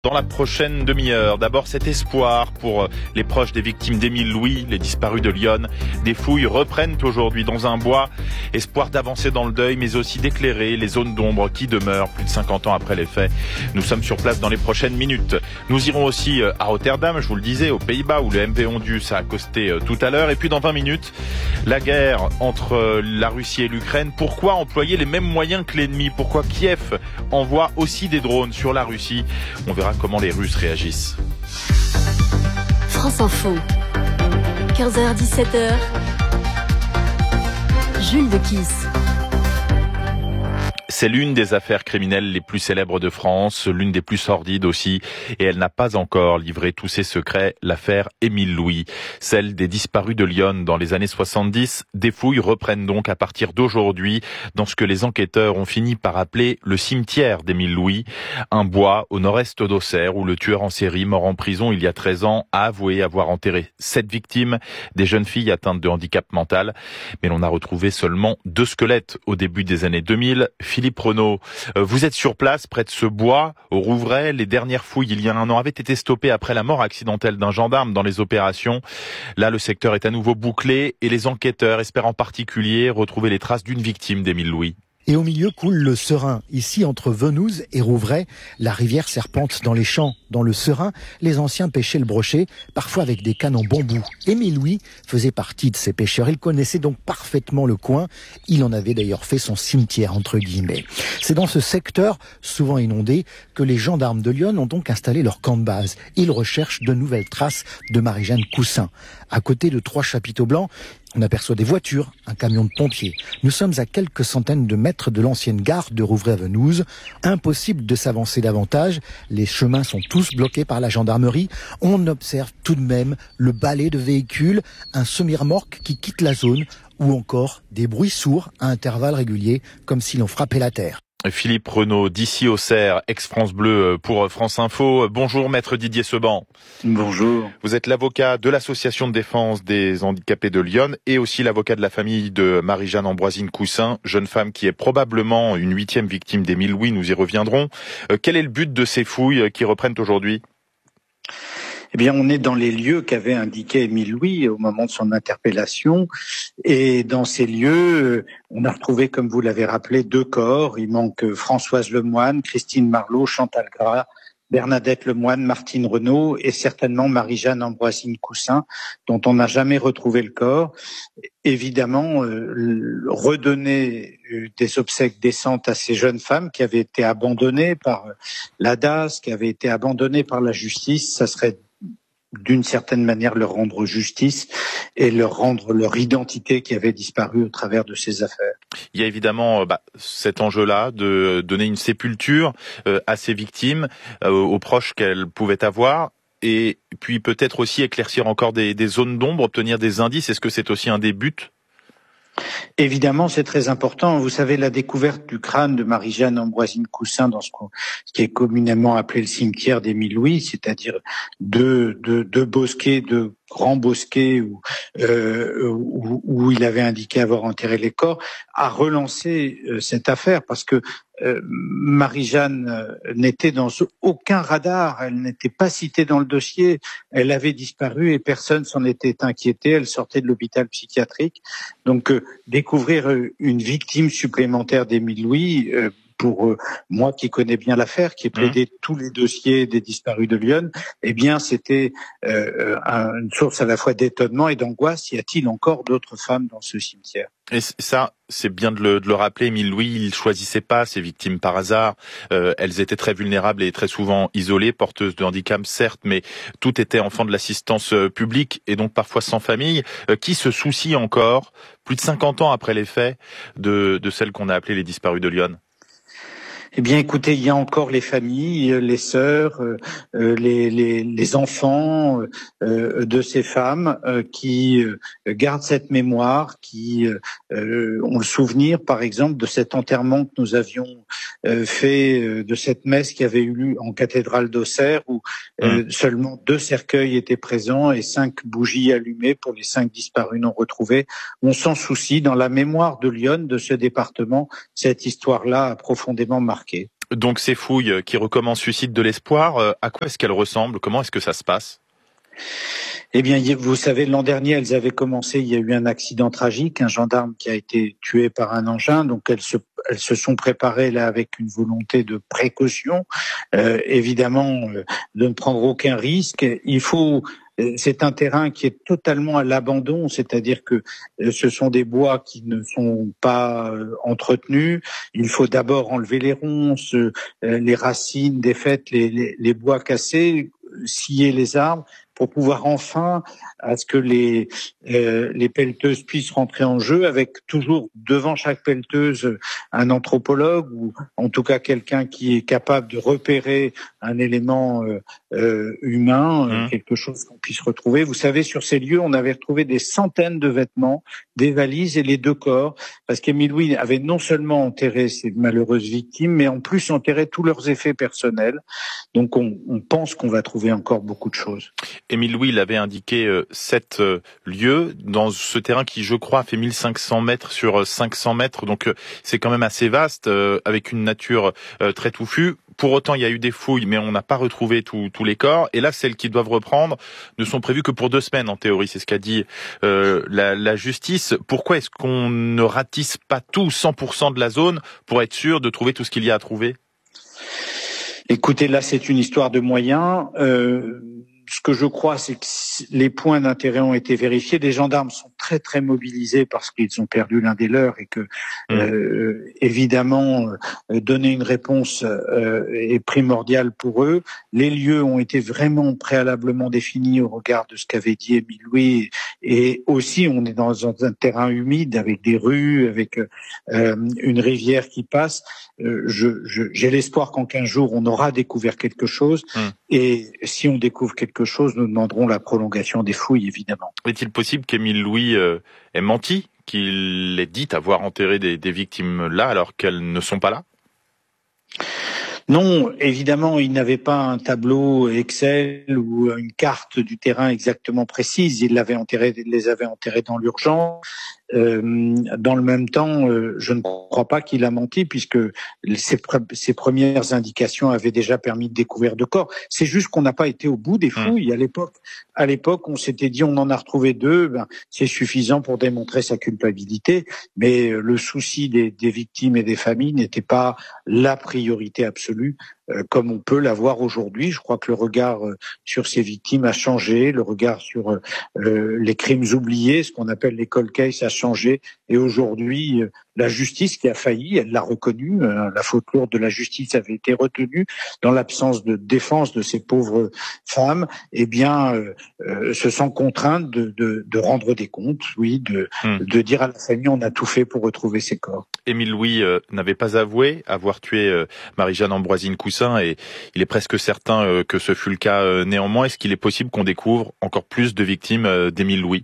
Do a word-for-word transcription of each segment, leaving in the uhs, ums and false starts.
Dans la prochaine demi-heure, d'abord cet espoir pour les proches des victimes d'Émile Louis, les disparus de Lyon. Des fouilles reprennent aujourd'hui dans un bois. Espoir d'avancer dans le deuil, mais aussi d'éclairer les zones d'ombre qui demeurent plus de cinquante ans après les faits. Nous sommes sur place dans les prochaines minutes. Nous irons aussi à Rotterdam, je vous le disais, aux Pays-Bas, où le M V Ondus a accosté tout à l'heure. Et puis dans vingt minutes, la guerre entre la Russie et l'Ukraine. Pourquoi employer les mêmes moyens que l'ennemi? Pourquoi Kiev envoie aussi des drones sur la Russie? On verra comment les Russes réagissent. France Info, quinze heures dix-sept heures, Jules Dequisse. C'est l'une des affaires criminelles les plus célèbres de France, l'une des plus sordides aussi, et elle n'a pas encore livré tous ses secrets, l'affaire Émile Louis, celle des disparus de Lyon dans les années soixante-dix. Des fouilles reprennent donc à partir d'aujourd'hui dans ce que les enquêteurs ont fini par appeler le cimetière d'Émile Louis, un bois au nord-est d'Auxerre où le tueur en série, mort en prison il y a treize ans, a avoué avoir enterré sept victimes, des jeunes filles atteintes de handicap mental. Mais l'on a retrouvé seulement deux squelettes au début des années deux mille. Philippe Renaud, vous êtes sur place, près de ce bois, au Rouvray. Les dernières fouilles, il y a un an, avaient été stoppées après la mort accidentelle d'un gendarme dans les opérations. Là, le secteur est à nouveau bouclé et les enquêteurs espèrent en particulier retrouver les traces d'une victime d'Émile Louis. Et au milieu coule le Serein. Ici, entre Venouze et Rouvray, la rivière serpente dans les champs. Dans le Serein, les anciens pêchaient le brochet, parfois avec des cannes en bambou. Émile Louis faisait partie de ces pêcheurs. Il connaissait donc parfaitement le coin. Il en avait d'ailleurs fait son cimetière, entre guillemets. C'est dans ce secteur, souvent inondé, que les gendarmes de Lyon ont donc installé leur camp de base. Ils recherchent de nouvelles traces de Marie-Jeanne Coussin. À côté de trois chapiteaux blancs, on aperçoit des voitures, un camion de pompiers. Nous sommes à quelques centaines de mètres de l'ancienne gare de Rouvray-Venouze. Impossible de s'avancer davantage. Les chemins sont tous bloqués par la gendarmerie. On observe tout de même le balai de véhicules, un semi-remorque qui quitte la zone ou encore des bruits sourds à intervalles réguliers comme si l'on frappait la terre. Philippe Renaud, d'ici Auxerre, ex-France Bleu pour France Info. Bonjour maître Didier Seban. Bonjour. Vous êtes l'avocat de l'association de défense des handicapés de Lyon et aussi l'avocat de la famille de Marie-Jeanne Ambroisine Coussin, jeune femme qui est probablement une huitième victime d'Émile Louis, nous y reviendrons. Euh, quel est le but de ces fouilles qui reprennent aujourd'hui ? Eh bien, on est dans les lieux qu'avait indiqué Émile Louis au moment de son interpellation. Et dans ces lieux, on a retrouvé, comme vous l'avez rappelé, deux corps. Il manque Françoise Lemoine, Christine Marlot, Chantal Gras, Bernadette Lemoine, Martine Renaud et certainement Marie-Jeanne Ambroisine Coussin, dont on n'a jamais retrouvé le corps. Évidemment, euh, redonner des obsèques décentes à ces jeunes femmes qui avaient été abandonnées par l'A D A S, qui avaient été abandonnées par la justice, ça serait d'une certaine manière leur rendre justice et leur rendre leur identité qui avait disparu au travers de ces affaires. Il y a évidemment bah, cet enjeu-là de donner une sépulture euh, à ces victimes, euh, aux proches qu'elles pouvaient avoir, et puis peut-être aussi éclaircir encore des, des zones d'ombre, obtenir des indices. Est-ce que c'est aussi un des buts ? Évidemment, c'est très important. Vous savez, la découverte du crâne de Marie-Jeanne Ambroisine Coussin dans ce, ce qui est communément appelé le cimetière d'Émile Louis, c'est-à-dire deux, deux, deux bosquets, deux grands bosquets où, euh, où, où il avait indiqué avoir enterré les corps, a relancé euh, cette affaire parce que euh, Marie-Jeanne euh, n'était dans aucun radar, elle n'était pas citée dans le dossier, elle avait disparu et personne s'en était inquiété, elle sortait de l'hôpital psychiatrique. Donc euh, découvrir euh, une victime supplémentaire d'Émile Louis, euh, pour euh, moi qui connais bien l'affaire, qui ai plaidé mmh. tous les dossiers des disparus de Lyon, eh bien c'était euh, un, une source à la fois d'étonnement et d'angoisse. Y a-t-il encore d'autres femmes dans ce cimetière ? Et ça, c'est bien de le, de le rappeler, Émile Louis, il choisissait pas ses victimes par hasard. Euh, elles étaient très vulnérables et très souvent isolées, porteuses de handicap, certes, mais toutes étaient enfants de l'assistance publique et donc parfois sans famille. Euh, qui se soucie encore, plus de cinquante ans après les faits, de, de celles qu'on a appelées les disparus de Lyon ? Eh bien, écoutez, il y a encore les familles, les sœurs, euh, les, les, les enfants euh, de ces femmes euh, qui euh, gardent cette mémoire, qui euh, ont le souvenir, par exemple, de cet enterrement que nous avions euh, fait, euh, de cette messe qui avait eu lieu en cathédrale d'Auxerre, où euh, mmh. seulement deux cercueils étaient présents et cinq bougies allumées pour les cinq disparus non retrouvés. On s'en soucie dans la mémoire de Lyon, de ce département. Cette histoire-là a profondément marqué. Donc ces fouilles qui recommencent suscitent de l'espoir. À quoi est-ce qu'elles ressemblent? Comment est-ce que ça se passe? Eh bien, vous savez, l'an dernier, elles avaient commencé, il y a eu un accident tragique, un gendarme qui a été tué par un engin, donc elles se, elles se sont préparées là avec une volonté de précaution, euh, évidemment, euh, de ne prendre aucun risque. Il faut... C'est un terrain qui est totalement à l'abandon, c'est-à-dire que ce sont des bois qui ne sont pas entretenus. Il faut d'abord enlever les ronces, les racines défaites, les, les, les bois cassés, scier les arbres pour pouvoir enfin à ce que les euh, les pelleteuses puissent rentrer en jeu, avec toujours devant chaque pelleteuse un anthropologue ou en tout cas quelqu'un qui est capable de repérer un élément euh, euh, humain, mmh. quelque chose qu'on puisse retrouver. Vous savez, sur ces lieux, on avait retrouvé des centaines de vêtements, des valises et les deux corps, parce qu'Émile Louis avait non seulement enterré ces malheureuses victimes, mais en plus enterré tous leurs effets personnels. Donc on, on pense qu'on va trouver encore beaucoup de choses. Émile Louis, il avait indiqué euh, sept euh, lieux dans ce terrain qui, je crois, fait mille cinq cents mètres sur cinq cents mètres. Donc euh, c'est quand même assez vaste, euh, avec une nature euh, très touffue. Pour autant, il y a eu des fouilles, mais on n'a pas retrouvé tous les corps. Et là, celles qui doivent reprendre ne sont prévues que pour deux semaines, en théorie. C'est ce qu'a dit euh, la, la justice. Pourquoi est-ce qu'on ne ratisse pas tout, cent pour cent de la zone, pour être sûr de trouver tout ce qu'il y a à trouver? Écoutez, là, c'est une histoire de moyens. Euh, ce que je crois, c'est que les points d'intérêt ont été vérifiés. Les gendarmes sont très, très mobilisés parce qu'ils ont perdu l'un des leurs et que, mmh. euh, évidemment, euh, donner une réponse euh, est primordial pour eux. Les lieux ont été vraiment préalablement définis au regard de ce qu'avait dit Émile Louis. Et aussi, on est dans un terrain humide avec des rues, avec euh, une rivière qui passe. Euh, je, je, j'ai l'espoir qu'en quinze jours, on aura découvert quelque chose. Mmh. Et si on découvre quelque chose, nous demanderons la prolongation des fouilles, évidemment. Est-il possible qu'Émile Louis euh, ait menti, qu'il ait dit avoir enterré des, des victimes là alors qu'elles ne sont pas là? Non, évidemment, il n'avait pas un tableau Excel ou une carte du terrain exactement précise. Il l'avait enterré, les avait enterrés dans l'urgence. Euh, dans le même temps, euh, je ne crois pas qu'il a menti puisque ses, pre- ses premières indications avaient déjà permis de découvrir de corps. C'est juste qu'on n'a pas été au bout des fouilles. Mmh. À l'époque, à l'époque, on s'était dit on en a retrouvé deux, ben, c'est suffisant pour démontrer sa culpabilité. Mais le souci des, des victimes et des familles n'était pas la priorité absolue, euh, comme on peut l'avoir aujourd'hui. Je crois que le regard euh, sur ces victimes a changé, le regard sur euh, les crimes oubliés, ce qu'on appelle les cold cases, a changé. Et aujourd'hui, la justice qui a failli, elle l'a reconnu, la faute lourde de la justice avait été retenue dans l'absence de défense de ces pauvres femmes, eh bien, euh, euh, se sent contrainte de, de, de rendre des comptes, oui, de, mmh. de dire à la famille on a tout fait pour retrouver ces corps. Émile Louis euh, n'avait pas avoué avoir tué euh, Marie-Jeanne Ambroisine Coussin et il est presque certain euh, que ce fut le cas euh, néanmoins. Est-ce qu'il est possible qu'on découvre encore plus de victimes euh, d'Émile Louis?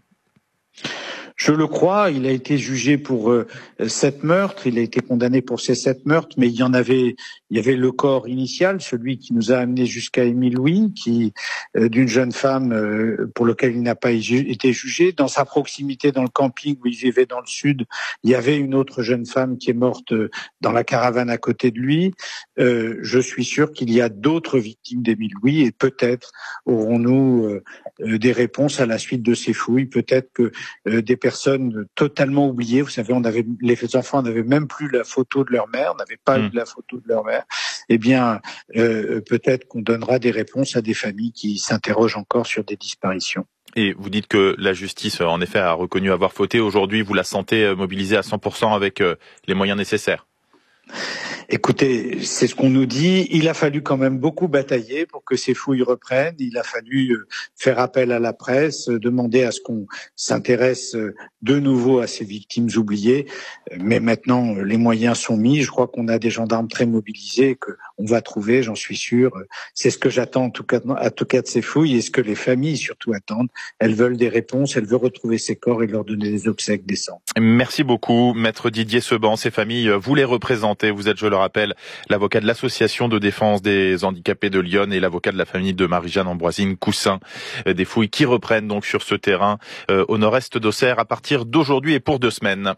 Je le crois, il a été jugé pour euh, sept meurtres, il a été condamné pour ces sept meurtres, mais il y en avait, il y avait le corps initial, celui qui nous a amené jusqu'à Émile Louis, qui euh, d'une jeune femme euh, pour lequel il n'a pas été jugé. Dans sa proximité, dans le camping où il vivait dans le sud, il y avait une autre jeune femme qui est morte euh, dans la caravane à côté de lui. Euh, je suis sûr qu'il y a d'autres victimes d'Émile Louis et peut-être aurons-nous euh, euh, des réponses à la suite de ces fouilles. Peut-être que euh, des personnes totalement oubliées. Vous savez, on avait, les enfants n'avaient même plus la photo de leur mère, n'avaient pas mmh. eu la photo de leur mère. Eh bien, euh, peut-être qu'on donnera des réponses à des familles qui s'interrogent encore sur des disparitions. Et vous dites que la justice, en effet, a reconnu avoir fauté. Aujourd'hui, vous la sentez mobilisée à cent pour cent avec les moyens nécessaires? Écoutez, c'est ce qu'on nous dit. Il a fallu quand même beaucoup batailler pour que ces fouilles reprennent. Il a fallu faire appel à la presse, demander à ce qu'on s'intéresse de nouveau à ces victimes oubliées. Mais maintenant, les moyens sont mis. Je crois qu'on a des gendarmes très mobilisés, qu'on va trouver, j'en suis sûr. C'est ce que j'attends en tout cas, en tout cas de ces fouilles et ce que les familles surtout attendent. Elles veulent des réponses, elles veulent retrouver ces corps et leur donner des obsèques décents. Merci beaucoup, Maître Didier Seban. Ces familles, vous les représentez. Vous êtes, je le rappelle, l'avocat de l'association de défense des handicapés de Lyon et l'avocat de la famille de Marie-Jeanne Ambroisine Coussin. Des fouilles qui reprennent donc sur ce terrain euh, au nord-est d'Auxerre à partir d'aujourd'hui et pour deux semaines.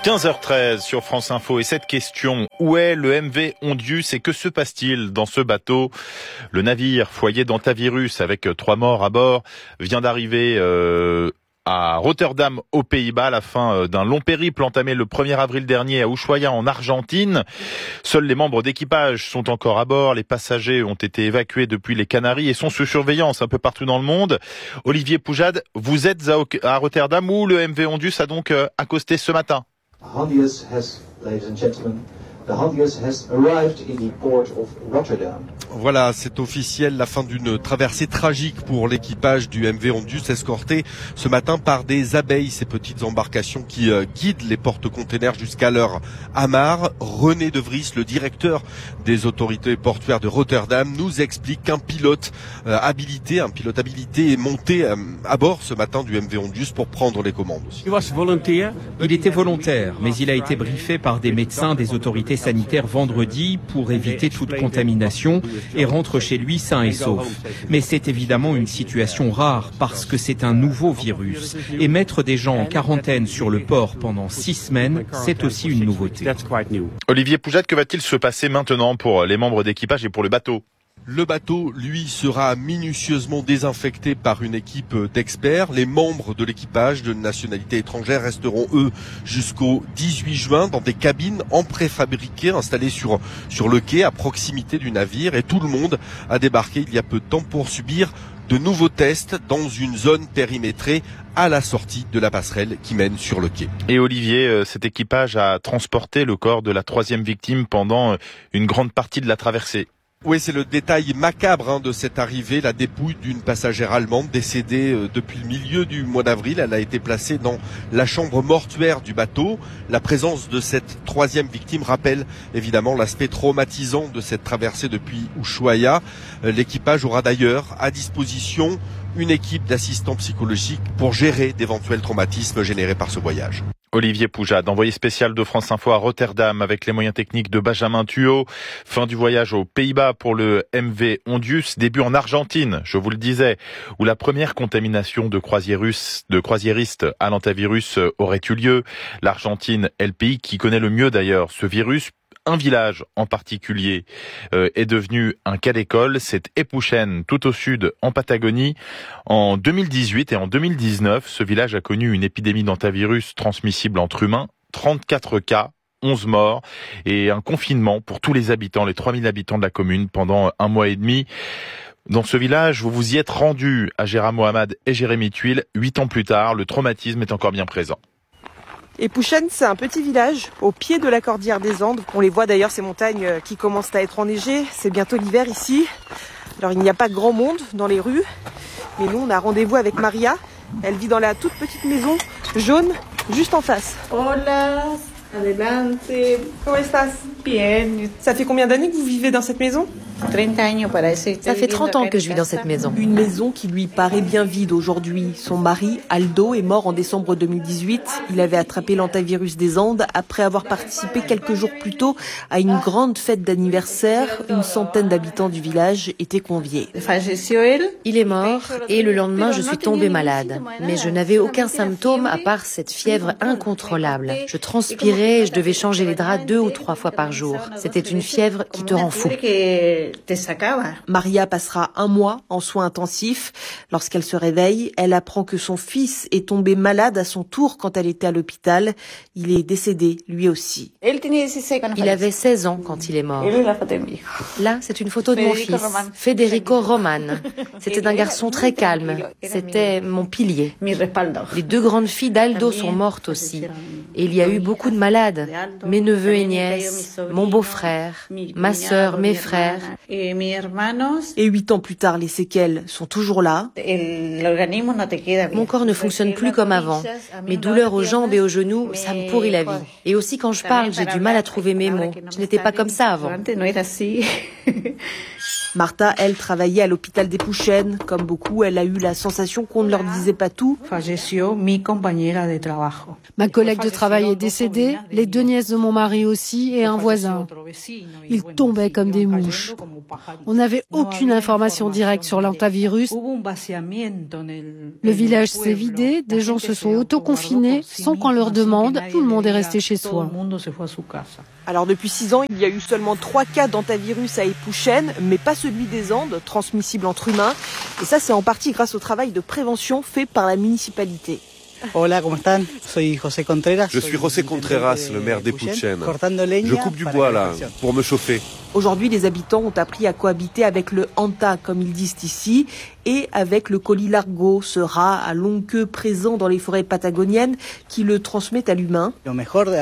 quinze heures treize sur France Info et cette question, où est le M V Ondius et que se passe-t-il dans ce bateau? Le navire foyer d'antivirus avec trois morts à bord vient d'arriver euh, à Rotterdam aux Pays-Bas à la fin d'un long périple entamé le premier avril dernier à Ushuaia en Argentine. Seuls les membres d'équipage sont encore à bord. Les passagers ont été évacués depuis les Canaries et sont sous surveillance un peu partout dans le monde. Olivier Poujade, vous êtes à Rotterdam où le M V Ondius a donc accosté ce matin. Hondius has, ladies and gentlemen, the Hondius has arrived in the port of Rotterdam. Voilà, c'est officiel, la fin d'une traversée tragique pour l'équipage du M V Ondius, escorté ce matin par des abeilles, ces petites embarcations qui euh, guident les porte-containers jusqu'à leur amarre. René De Vries, le directeur des autorités portuaires de Rotterdam, nous explique qu'un pilote euh, habilité, un pilote habilité est monté euh, à bord ce matin du M V Ondius pour prendre les commandes aussi. Il était volontaire, mais il a été briefé par des médecins des autorités sanitaires vendredi pour éviter toute contamination et rentre chez lui sain et sauf. Mais c'est évidemment une situation rare parce que c'est un nouveau virus. Et mettre des gens en quarantaine sur le port pendant six semaines, c'est aussi une nouveauté. Olivier Poujade, que va-t-il se passer maintenant pour les membres d'équipage et pour le bateau ? Le bateau, lui, sera minutieusement désinfecté par une équipe d'experts. Les membres de l'équipage de nationalité étrangère resteront, eux, jusqu'au dix-huit juin dans des cabines en préfabriqué installées sur, sur le quai à proximité du navire. Et tout le monde a débarqué il y a peu de temps pour subir de nouveaux tests dans une zone périmétrée à la sortie de la passerelle qui mène sur le quai. Et Olivier, cet équipage a transporté le corps de la troisième victime pendant une grande partie de la traversée. Oui, c'est le détail macabre hein, de cette arrivée, la dépouille d'une passagère allemande décédée euh, depuis le milieu du mois d'avril. Elle a été placée dans la chambre mortuaire du bateau. La présence de cette troisième victime rappelle évidemment l'aspect traumatisant de cette traversée depuis Ushuaia. Euh, l'équipage aura d'ailleurs à disposition une équipe d'assistants psychologiques pour gérer d'éventuels traumatismes générés par ce voyage. Olivier Poujade, envoyé spécial de France Info à Rotterdam avec les moyens techniques de Benjamin Thuot. Fin du voyage aux Pays-Bas pour le M V Ondius. Début en Argentine, je vous le disais, où la première contamination de croisiéristes, de croisiéristes à l'antivirus aurait eu lieu. L'Argentine est le pays qui connaît le mieux d'ailleurs ce virus. Un village en particulier euh, est devenu un cas d'école, c'est Epouchen, tout au sud, en Patagonie. En deux mille dix-huit et en deux mille dix-neuf, ce village a connu une épidémie d'antivirus transmissible entre humains, trente-quatre cas, onze morts et un confinement pour tous les habitants, les trois mille habitants de la commune pendant un mois et demi. Dans ce village, vous vous y êtes rendu à Gérard Mohamed et Jérémy Tuile. Huit ans plus tard, le traumatisme est encore bien présent. Epouchen, c'est un petit village au pied de la cordillère des Andes. On les voit d'ailleurs, ces montagnes qui commencent à être enneigées. C'est bientôt l'hiver ici. Alors il n'y a pas grand monde dans les rues. Mais nous, on a rendez-vous avec Maria. Elle vit dans la toute petite maison jaune, juste en face. Hola, adelante. Comment estás? Bien. Ça fait combien d'années que vous vivez dans cette maison? Ça fait trente ans que je vis dans cette maison. Une maison qui lui paraît bien vide aujourd'hui. Son mari, Aldo, est mort en décembre deux mille dix-huit. Il avait attrapé l'antivirus des Andes après avoir participé quelques jours plus tôt à une grande fête d'anniversaire. Une centaine d'habitants du village étaient conviés. Il est mort et le lendemain, je suis tombée malade. Mais je n'avais aucun symptôme à part cette fièvre incontrôlable. Je transpirais et je devais changer les draps deux ou trois fois par jour. C'était une fièvre qui te rend fou. Maria passera un mois en soins intensifs. Lorsqu'elle se réveille, elle apprend que son fils est tombé malade à son tour quand elle était à l'hôpital. Il est décédé, lui aussi. Il avait seize ans quand il est mort. Là, c'est une photo de mon fils, Federico Roman. C'était un garçon très calme. C'était mon pilier. Les deux grandes filles d'Aldo sont mortes aussi. Et il y a eu beaucoup de malades. Mes neveux et nièces, mon beau-frère, ma sœur, mes frères. Et huit ans plus tard, les séquelles sont toujours là. Mon corps ne fonctionne plus comme avant. Mes douleurs aux jambes et aux genoux, ça me pourrit la vie. Et aussi quand je parle, j'ai du mal à trouver mes mots. Je n'étais pas comme ça avant. Marta, elle, travaillait à l'hôpital des Pouchennes. Comme beaucoup, elle a eu la sensation qu'on ne leur disait pas tout. Ma collègue de travail est décédée, les deux nièces de mon mari aussi et un voisin. Ils tombaient comme des mouches. On n'avait aucune information directe sur l'hantavirus. Le village s'est vidé, des gens se sont auto-confinés sans qu'on leur demande, tout le monde est resté chez soi. Alors depuis six ans, il y a eu seulement trois cas d'hantavirus à Ipouchène, mais pas celui des Andes, transmissible entre humains. Et ça, c'est en partie grâce au travail de prévention fait par la municipalité. Hola, ¿cómo están? Soy José Contreras. Je suis José Contreras, le maire d'Ipouchène. Je coupe du bois là, pour me chauffer. Aujourd'hui, les habitants ont appris à cohabiter avec le hanta, comme ils disent ici, et avec le colilargo, ce rat à longue queue présent dans les forêts patagoniennes qui le transmet à l'humain. Quand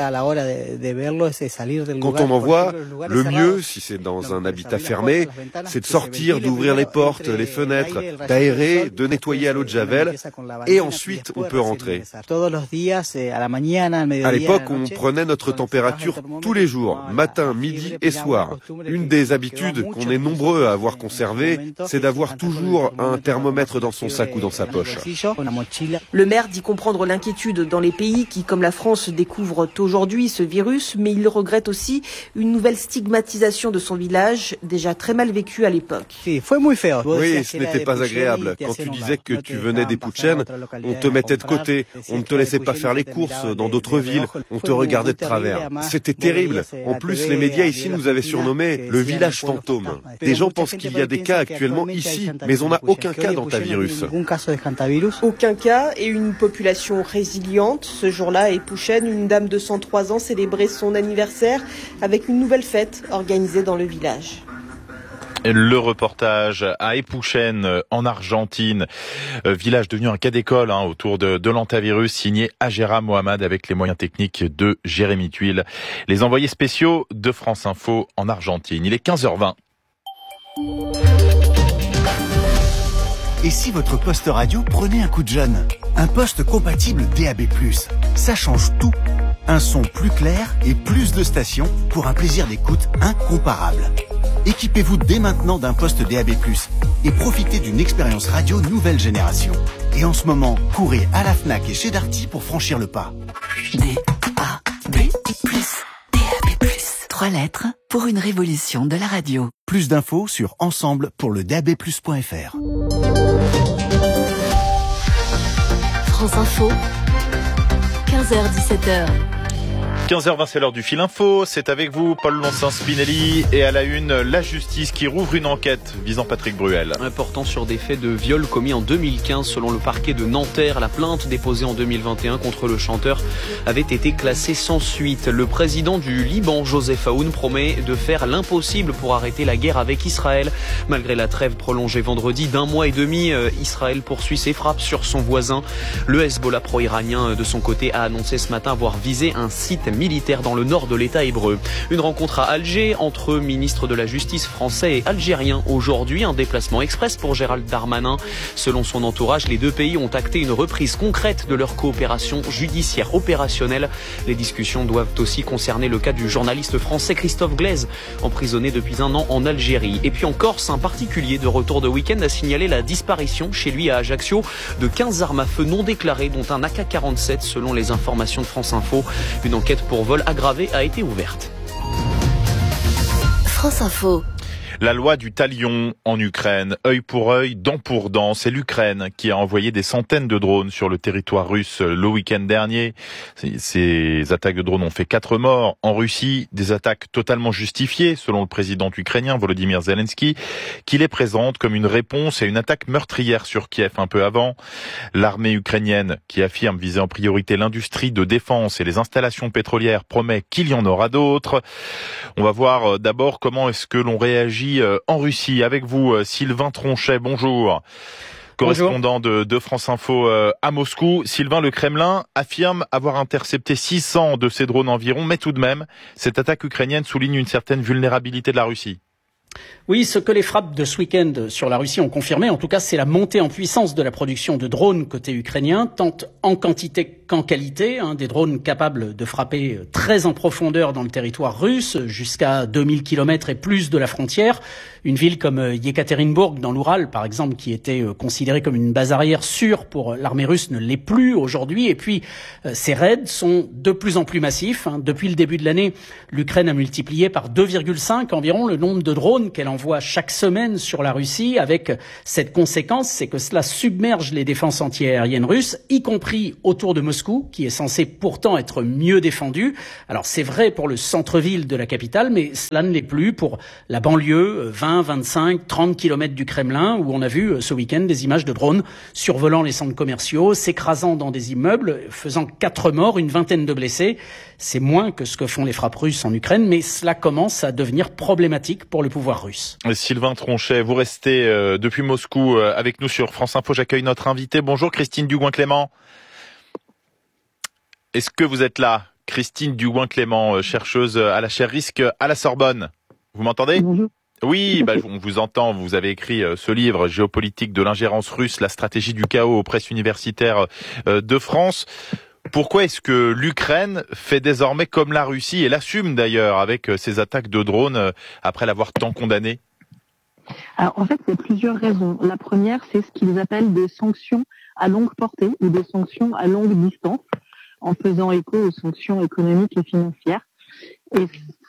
on en voit, le mieux, si c'est dans un habitat fermé, c'est de sortir, d'ouvrir les portes, les fenêtres, d'aérer, de nettoyer à l'eau de javel, et ensuite on peut rentrer. À l'époque, on prenait notre température tous les jours, matin, midi et soir. Une des habitudes qu'on est nombreux à avoir conservées, c'est d'avoir toujours un thermomètre dans son sac ou dans sa poche. Le maire dit comprendre l'inquiétude dans les pays qui, comme la France, découvrent aujourd'hui ce virus, mais il regrette aussi une nouvelle stigmatisation de son village, déjà très mal vécu à l'époque. Oui, ce n'était pas agréable. Quand tu disais que tu venais des Pouchennes, on te mettait de côté, on ne te laissait pas faire les courses dans d'autres villes, on te regardait de travers. C'était terrible. En plus, les médias ici nous avaient surnommé le village fantôme. Des gens pensent qu'il y a des cas actuellement ici, mais on n'a aucun cas d'hantavirus. Aucun cas et une population résiliente. Ce jour-là, à Ipouchène, une dame de cent trois ans célébrait son anniversaire avec une nouvelle fête organisée dans le village. Le reportage à Ipouchène, en Argentine, village devenu un cas d'école hein, autour de, de l'hantavirus, signé Agera Mohamed avec les moyens techniques de Jérémy Tuile, les envoyés spéciaux de France Info en Argentine. Il est quinze heures vingt. Et si votre poste radio prenait un coup de jeune? Un poste compatible D A B plus, ça change tout. Un son plus clair et plus de stations pour un plaisir d'écoute incomparable. Équipez-vous dès maintenant d'un poste D A B plus et profitez d'une expérience radio nouvelle génération. Et en ce moment, courez à la Fnac et chez Darty pour franchir le pas. D A B plus, D A B plus. Trois lettres pour une révolution de la radio. Plus d'infos sur ensemble pour le D A B plus point F R. France Info, quinze heures dix-sept heures. quinze heures vingt, c'est l'heure du fil info. C'est avec vous, Paul Loncin-Spinelli. Et à la une, la justice qui rouvre une enquête visant Patrick Bruel. Portant sur des faits de viol commis en deux mille quinze, selon le parquet de Nanterre. La plainte déposée en deux mille vingt et un contre le chanteur avait été classée sans suite. Le président du Liban, Joseph Aoun, promet de faire l'impossible pour arrêter la guerre avec Israël. Malgré la trêve prolongée vendredi d'un mois et demi, Israël poursuit ses frappes sur son voisin. Le Hezbollah pro-iranien, de son côté, a annoncé ce matin avoir visé un site militaire dans le nord de l'État hébreu. Une rencontre à Alger entre ministres de la Justice français et algériens. Aujourd'hui, un déplacement express pour Gérald Darmanin. Selon son entourage, les deux pays ont acté une reprise concrète de leur coopération judiciaire opérationnelle. Les discussions doivent aussi concerner le cas du journaliste français Christophe Glaise, emprisonné depuis un an en Algérie. Et puis en Corse, un particulier de retour de week-end a signalé la disparition chez lui à Ajaccio de quinze armes à feu non déclarées, dont un A K quarante-sept selon les informations de France Info. Une enquête pour vol aggravé a été ouverte. France Info. La loi du talion en Ukraine, œil pour œil, dent pour dent, c'est l'Ukraine qui a envoyé des centaines de drones sur le territoire russe le week-end dernier. Ces attaques de drones ont fait quatre morts en Russie, des attaques totalement justifiées selon le président ukrainien Volodymyr Zelensky, qui les présente comme une réponse à une attaque meurtrière sur Kiev un peu avant. L'armée ukrainienne, qui affirme viser en priorité l'industrie de défense et les installations pétrolières, promet qu'il y en aura d'autres. On va voir d'abord comment est-ce que l'on réagit en Russie. Avec vous, Sylvain Tronchet, bonjour. Correspondant de, de France Info euh, à Moscou. Sylvain, le Kremlin affirme avoir intercepté six cents de ces drones environ, mais tout de même, cette attaque ukrainienne souligne une certaine vulnérabilité de la Russie. Oui, ce que les frappes de ce week-end sur la Russie ont confirmé, en tout cas, c'est la montée en puissance de la production de drones côté ukrainien, tant en quantité qu'en qualité, hein, des drones capables de frapper très en profondeur dans le territoire russe, jusqu'à deux mille kilomètres et plus de la frontière. Une ville comme Yekaterinbourg, dans l'Oural, par exemple, qui était considérée comme une base arrière sûre pour l'armée russe, ne l'est plus aujourd'hui. Et puis, ces raids sont de plus en plus massifs. Hein. Depuis le début de l'année, l'Ukraine a multiplié par deux virgule cinq environ le nombre de drones qu'elle envoie chaque semaine sur la Russie, avec cette conséquence, c'est que cela submerge les défenses antiaériennes russes, y compris autour de Moscou, qui est censé pourtant être mieux défendu. Alors c'est vrai pour le centre-ville de la capitale, mais cela ne l'est plus pour la banlieue, vingt, vingt-cinq, trente kilomètres du Kremlin, où on a vu ce week-end des images de drones survolant les centres commerciaux, s'écrasant dans des immeubles, faisant quatre morts, une vingtaine de blessés. C'est moins que ce que font les frappes russes en Ukraine, mais cela commence à devenir problématique pour le pouvoir russe. Sylvain Tronchet, vous restez euh, depuis Moscou euh, avec nous sur France Info. J'accueille notre invitée. Bonjour Christine Dugouin-Clément. Est-ce que vous êtes là, Christine Dugouin-Clément, chercheuse à la chaire Risque à la Sorbonne? Vous m'entendez? Bonjour. Oui, bah, on vous entend. Vous avez écrit ce livre, Géopolitique de l'ingérence russe, la stratégie du chaos aux presses universitaires de France. Pourquoi est-ce que l'Ukraine fait désormais comme la Russie, et l'assume d'ailleurs avec ses attaques de drones après l'avoir tant condamnée? Alors en fait, il y a plusieurs raisons. La première, c'est ce qu'ils appellent des sanctions à longue portée ou des sanctions à longue distance, en faisant écho aux sanctions économiques et financières. Et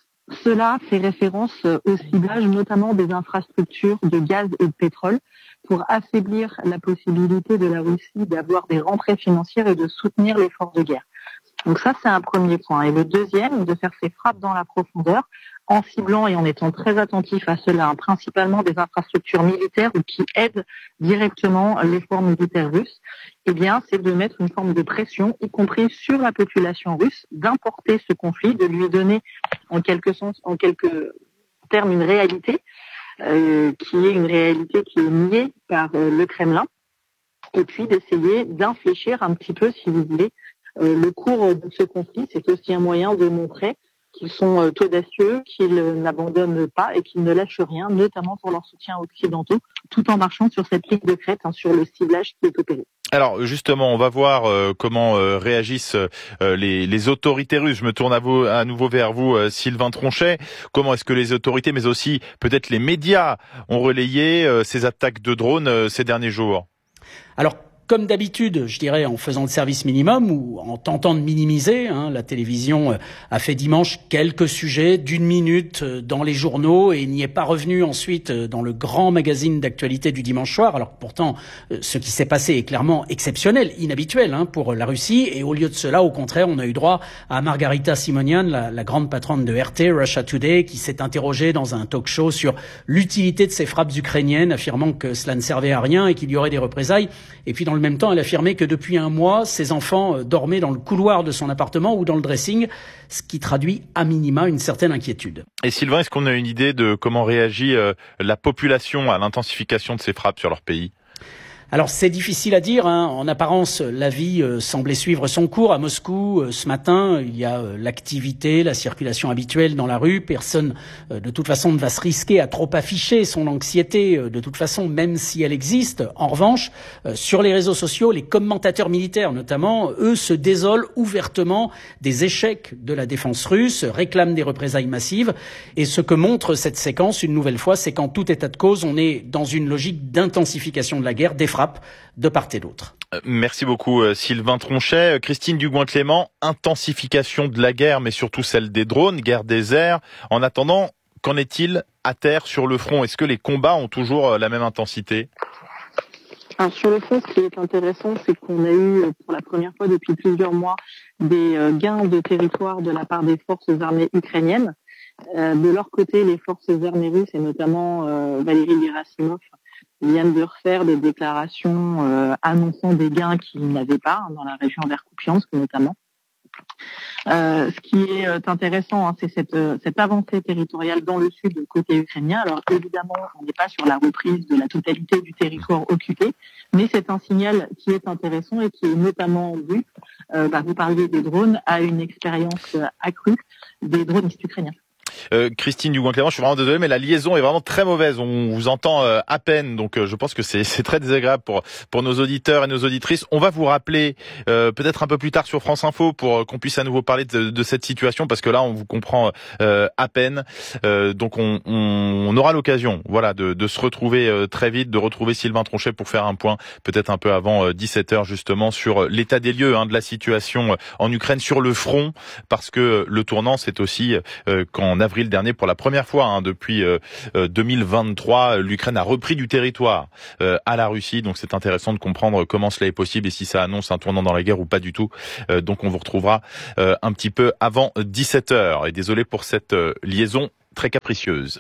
cela fait référence au ciblage notamment des infrastructures de gaz et de pétrole pour affaiblir la possibilité de la Russie d'avoir des rentrées financières et de soutenir l'effort de guerre. Donc ça, c'est un premier point. Et le deuxième, de faire ces frappes dans la profondeur, en ciblant et en étant très attentif à cela, hein, principalement des infrastructures militaires ou qui aident directement l'effort militaire russe, eh bien, c'est de mettre une forme de pression, y compris sur la population russe, d'importer ce conflit, de lui donner en quelque sens, en quelques termes, une réalité, euh, qui est une réalité qui est niée par euh, le Kremlin, et puis d'essayer d'infléchir un petit peu, si vous voulez, euh, le cours de ce conflit. C'est aussi un moyen de montrer qu'ils sont euh, audacieux, qu'ils euh, n'abandonnent pas et qu'ils ne lâchent rien, notamment pour leurs soutiens occidentaux, tout en marchant sur cette ligne de crête, hein, sur le ciblage qui est opéré. Alors justement, on va voir euh, comment euh, réagissent euh, les, les autorités russes. Je me tourne à, vous, à nouveau vers vous, euh, Sylvain Tronchet. Comment est-ce que les autorités, mais aussi peut-être les médias, ont relayé euh, ces attaques de drones euh, ces derniers jours? Alors, comme d'habitude, je dirais, en faisant le service minimum ou en tentant de minimiser, hein, la télévision a fait dimanche quelques sujets d'une minute dans les journaux et n'y est pas revenu ensuite dans le grand magazine d'actualité du dimanche soir. Alors pourtant, ce qui s'est passé est clairement exceptionnel, inhabituel, hein, pour la Russie. Et au lieu de cela, au contraire, on a eu droit à Margarita Simonian, la, la grande patronne de R T, Russia Today, qui s'est interrogée dans un talk show sur l'utilité de ces frappes ukrainiennes, affirmant que cela ne servait à rien et qu'il y aurait des représailles. Et puis dans le En même temps, elle affirmait que depuis un mois, ses enfants dormaient dans le couloir de son appartement ou dans le dressing, ce qui traduit à minima une certaine inquiétude. Et Sylvain, est-ce qu'on a une idée de comment réagit euh, la population à l'intensification de ces frappes sur leur pays ? Alors c'est difficile à dire, hein. En apparence, la vie euh, semblait suivre son cours. À Moscou, euh, ce matin, il y a euh, l'activité, la circulation habituelle dans la rue. Personne, euh, de toute façon, ne va se risquer à trop afficher son anxiété, euh, de toute façon, même si elle existe. En revanche, euh, sur les réseaux sociaux, les commentateurs militaires, notamment, eux, se désolent ouvertement des échecs de la défense russe, réclament des représailles massives. Et ce que montre cette séquence, une nouvelle fois, c'est qu'en tout état de cause, on est dans une logique d'intensification de la guerre, des frappes de part et d'autre. Merci beaucoup Sylvain Tronchet. Christine Dugouin-Clément, intensification de la guerre, mais surtout celle des drones, guerre des airs. En attendant, qu'en est-il à terre sur le front? Est-ce que les combats ont toujours la même intensité? Alors, sur le fond, ce qui est intéressant, c'est qu'on a eu pour la première fois depuis plusieurs mois des gains de territoire de la part des forces armées ukrainiennes. De leur côté, les forces armées russes, et notamment euh, Valéry Gerasimov, viennent de refaire des déclarations euh, annonçant des gains qu'ils n'avaient pas, hein, dans la région d'Erkupiansk notamment. Euh, ce qui est euh, intéressant, hein, c'est cette, euh, cette avancée territoriale dans le sud côté ukrainien. Alors évidemment, on n'est pas sur la reprise de la totalité du territoire occupé, mais c'est un signal qui est intéressant et qui est notamment dû, euh, bah, vous parliez des drones, à une expérience euh, accrue des dronistes ukrainiens. Euh, Christine Dugouin-Clément, je suis vraiment désolé, mais la liaison est vraiment très mauvaise. On vous entend euh, à peine, donc euh, je pense que c'est, c'est très désagréable pour pour nos auditeurs et nos auditrices. On va vous rappeler euh, peut-être un peu plus tard sur France Info pour qu'on puisse à nouveau parler de, de cette situation, parce que là, on vous comprend euh, à peine. Euh, donc, on, on, on aura l'occasion, voilà, de, de se retrouver euh, très vite, de retrouver Sylvain Tronchet pour faire un point, peut-être un peu avant euh, dix-sept heures justement, sur l'état des lieux hein, de la situation en Ukraine sur le front, parce que le tournant, c'est aussi euh, qu'en avril dernier, pour la première fois hein, depuis euh, deux mille vingt-trois, l'Ukraine a repris du territoire euh, à la Russie. Donc, c'est intéressant de comprendre comment cela est possible et si ça annonce un tournant dans la guerre ou pas du tout. Euh, donc, on vous retrouvera euh, un petit peu avant dix-sept heures. Et désolé pour cette euh, liaison très capricieuse.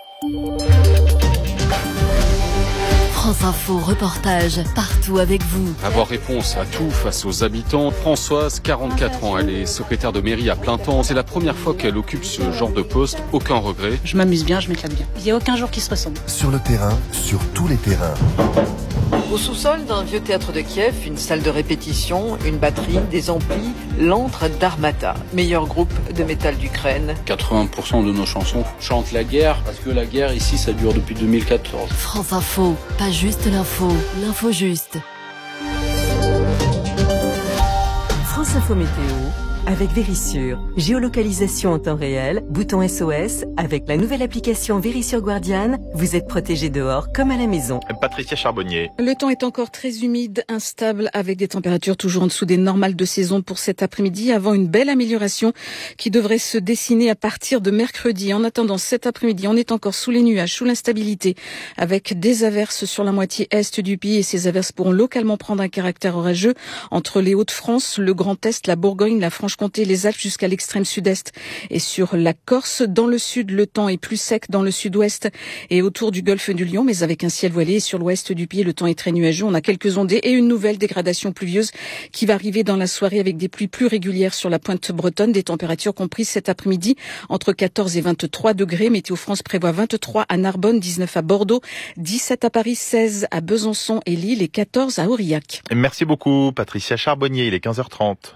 France Info reportage partout avec vous. Avoir réponse à tout face aux habitants. Françoise, quarante-quatre ans, elle est secrétaire de mairie à plein temps. C'est la première fois qu'elle occupe ce genre de poste. Aucun regret. Je m'amuse bien, je m'éclate bien. Il n'y a aucun jour qui se ressemble. Sur le terrain, sur tous les terrains. Au sous-sol d'un vieux théâtre de Kiev, une salle de répétition, une batterie, des amplis, l'antre d'Armata, meilleur groupe de métal d'Ukraine. quatre-vingts pour cent de nos chansons chantent la guerre, parce que la guerre ici, ça dure depuis deux mille quatorze. France Info, pas juste l'info, l'info juste. France Info Météo avec Vérissure. Géolocalisation en temps réel, bouton S O S. Avec la nouvelle application Vérissure Guardian, vous êtes protégé dehors comme à la maison. Patricia Charbonnier. Le temps est encore très humide, instable, avec des températures toujours en dessous des normales de saison pour cet après-midi, avant une belle amélioration qui devrait se dessiner à partir de mercredi. En attendant cet après-midi, on est encore sous les nuages, sous l'instabilité, avec des averses sur la moitié est du pays, et ces averses pourront localement prendre un caractère orageux entre les Hauts-de-France, le Grand Est, la Bourgogne, la Franche-Comté, les Alpes jusqu'à l'extrême sud-est et sur la Corse. Dans le sud, le temps est plus sec dans le sud-ouest et autour du golfe du Lion, mais avec un ciel voilé. Et sur l'ouest du pays, le temps est très nuageux. On a quelques ondées et une nouvelle dégradation pluvieuse qui va arriver dans la soirée avec des pluies plus régulières sur la pointe bretonne. Des températures comprises cet après-midi entre quatorze et vingt-trois degrés. Météo France prévoit vingt-trois à Narbonne, dix-neuf à Bordeaux, dix-sept à Paris, seize à Besançon et Lille et quatorze à Aurillac. Merci beaucoup Patricia Charbonnier, il est quinze heures trente.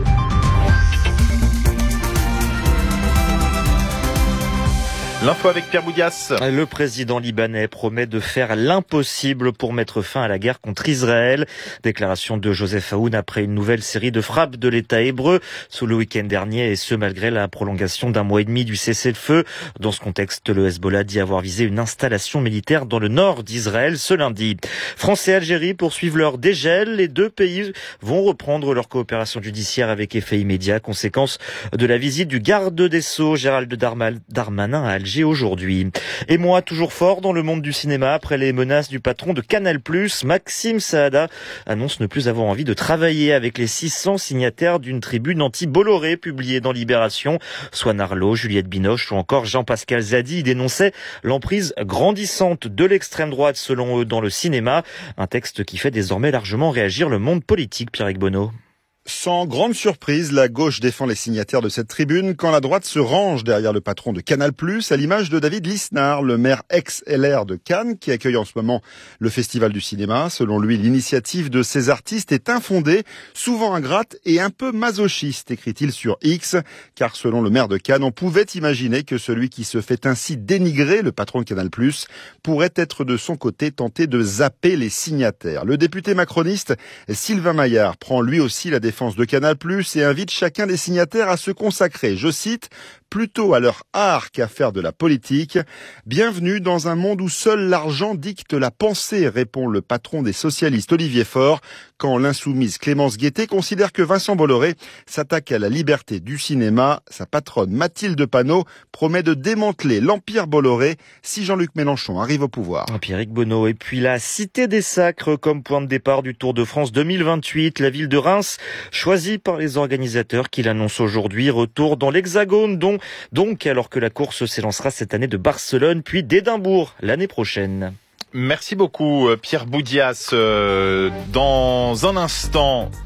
L'info avec Pierre Boudias. Le président libanais promet de faire l'impossible pour mettre fin à la guerre contre Israël. Déclaration de Joseph Aoun après une nouvelle série de frappes de l'État hébreu sous le week-end dernier, et ce malgré la prolongation d'un mois et demi du cessez-le-feu. Dans ce contexte, le Hezbollah dit avoir visé une installation militaire dans le nord d'Israël ce lundi. France et Algérie poursuivent leur dégel. Les deux pays vont reprendre leur coopération judiciaire avec effet immédiat, conséquence de la visite du garde des Sceaux, Gérald Darmanin, à Alger aujourd'hui. Et moi, toujours fort dans le monde du cinéma, après les menaces du patron de Canal plus, Maxime Saada annonce ne plus avoir envie de travailler avec les six cents signataires d'une tribune anti-Bolloré publiée dans Libération. Swan Arlo, Juliette Binoche ou encore Jean-Pascal Zadi dénonçaient l'emprise grandissante de l'extrême droite selon eux dans le cinéma. Un texte qui fait désormais largement réagir le monde politique, Pierre Bonneau. Sans grande surprise, la gauche défend les signataires de cette tribune quand la droite se range derrière le patron de Canal plus, à l'image de David Lisnard, le maire ex-L R de Cannes, qui accueille en ce moment le Festival du cinéma. Selon lui, l'initiative de ces artistes est infondée, souvent ingrate et un peu masochiste, écrit-il sur X, car selon le maire de Cannes, on pouvait imaginer que celui qui se fait ainsi dénigrer, le patron de Canal plus, pourrait être de son côté tenté de zapper les signataires. Le député macroniste Sylvain Maillard prend lui aussi la défense de Canal plus et invite chacun des signataires à se consacrer, je cite, plutôt à leur art qu'à faire de la politique. Bienvenue dans un monde où seul l'argent dicte la pensée, répond le patron des socialistes Olivier Faure, quand l'insoumise Clémence Guettet considère que Vincent Bolloré s'attaque à la liberté du cinéma. Sa patronne Mathilde Panot promet de démanteler l'empire Bolloré si Jean-Luc Mélenchon arrive au pouvoir. Pierrick Bonneau. Et puis la Cité des Sacres comme point de départ du Tour de France deux mille vingt-huit. La ville de Reims, choisie par les organisateurs qui l'annoncent aujourd'hui, retour dans l'Hexagone, dont, donc alors que la course s'élancera cette année de Barcelone puis d'Édimbourg l'année prochaine. Merci beaucoup Pierre Boudias. Dans un instant,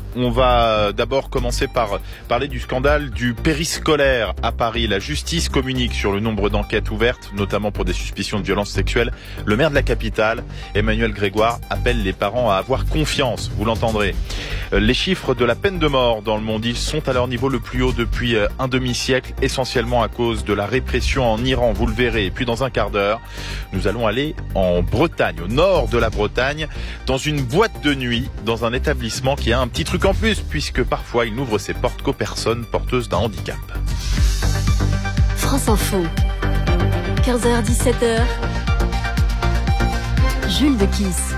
On va d'abord commencer par parler du scandale du périscolaire à Paris. La justice communique sur le nombre d'enquêtes ouvertes, notamment pour des suspicions de violences sexuelles. Le maire de la capitale, Emmanuel Grégoire, appelle les parents à avoir confiance. Vous l'entendrez. Les chiffres de la peine de mort dans le monde, ils sont à leur niveau le plus haut depuis un demi-siècle, essentiellement à cause de la répression en Iran. Vous le verrez. Et puis dans un quart d'heure, nous allons aller en Bretagne, au nord de la Bretagne, dans une boîte de nuit, dans un établissement qui a un petit truc en plus, puisque parfois il n'ouvre ses portes qu'aux personnes porteuses d'un handicap. France Info, quinze heures dix-sept heures, Jules de Kiss.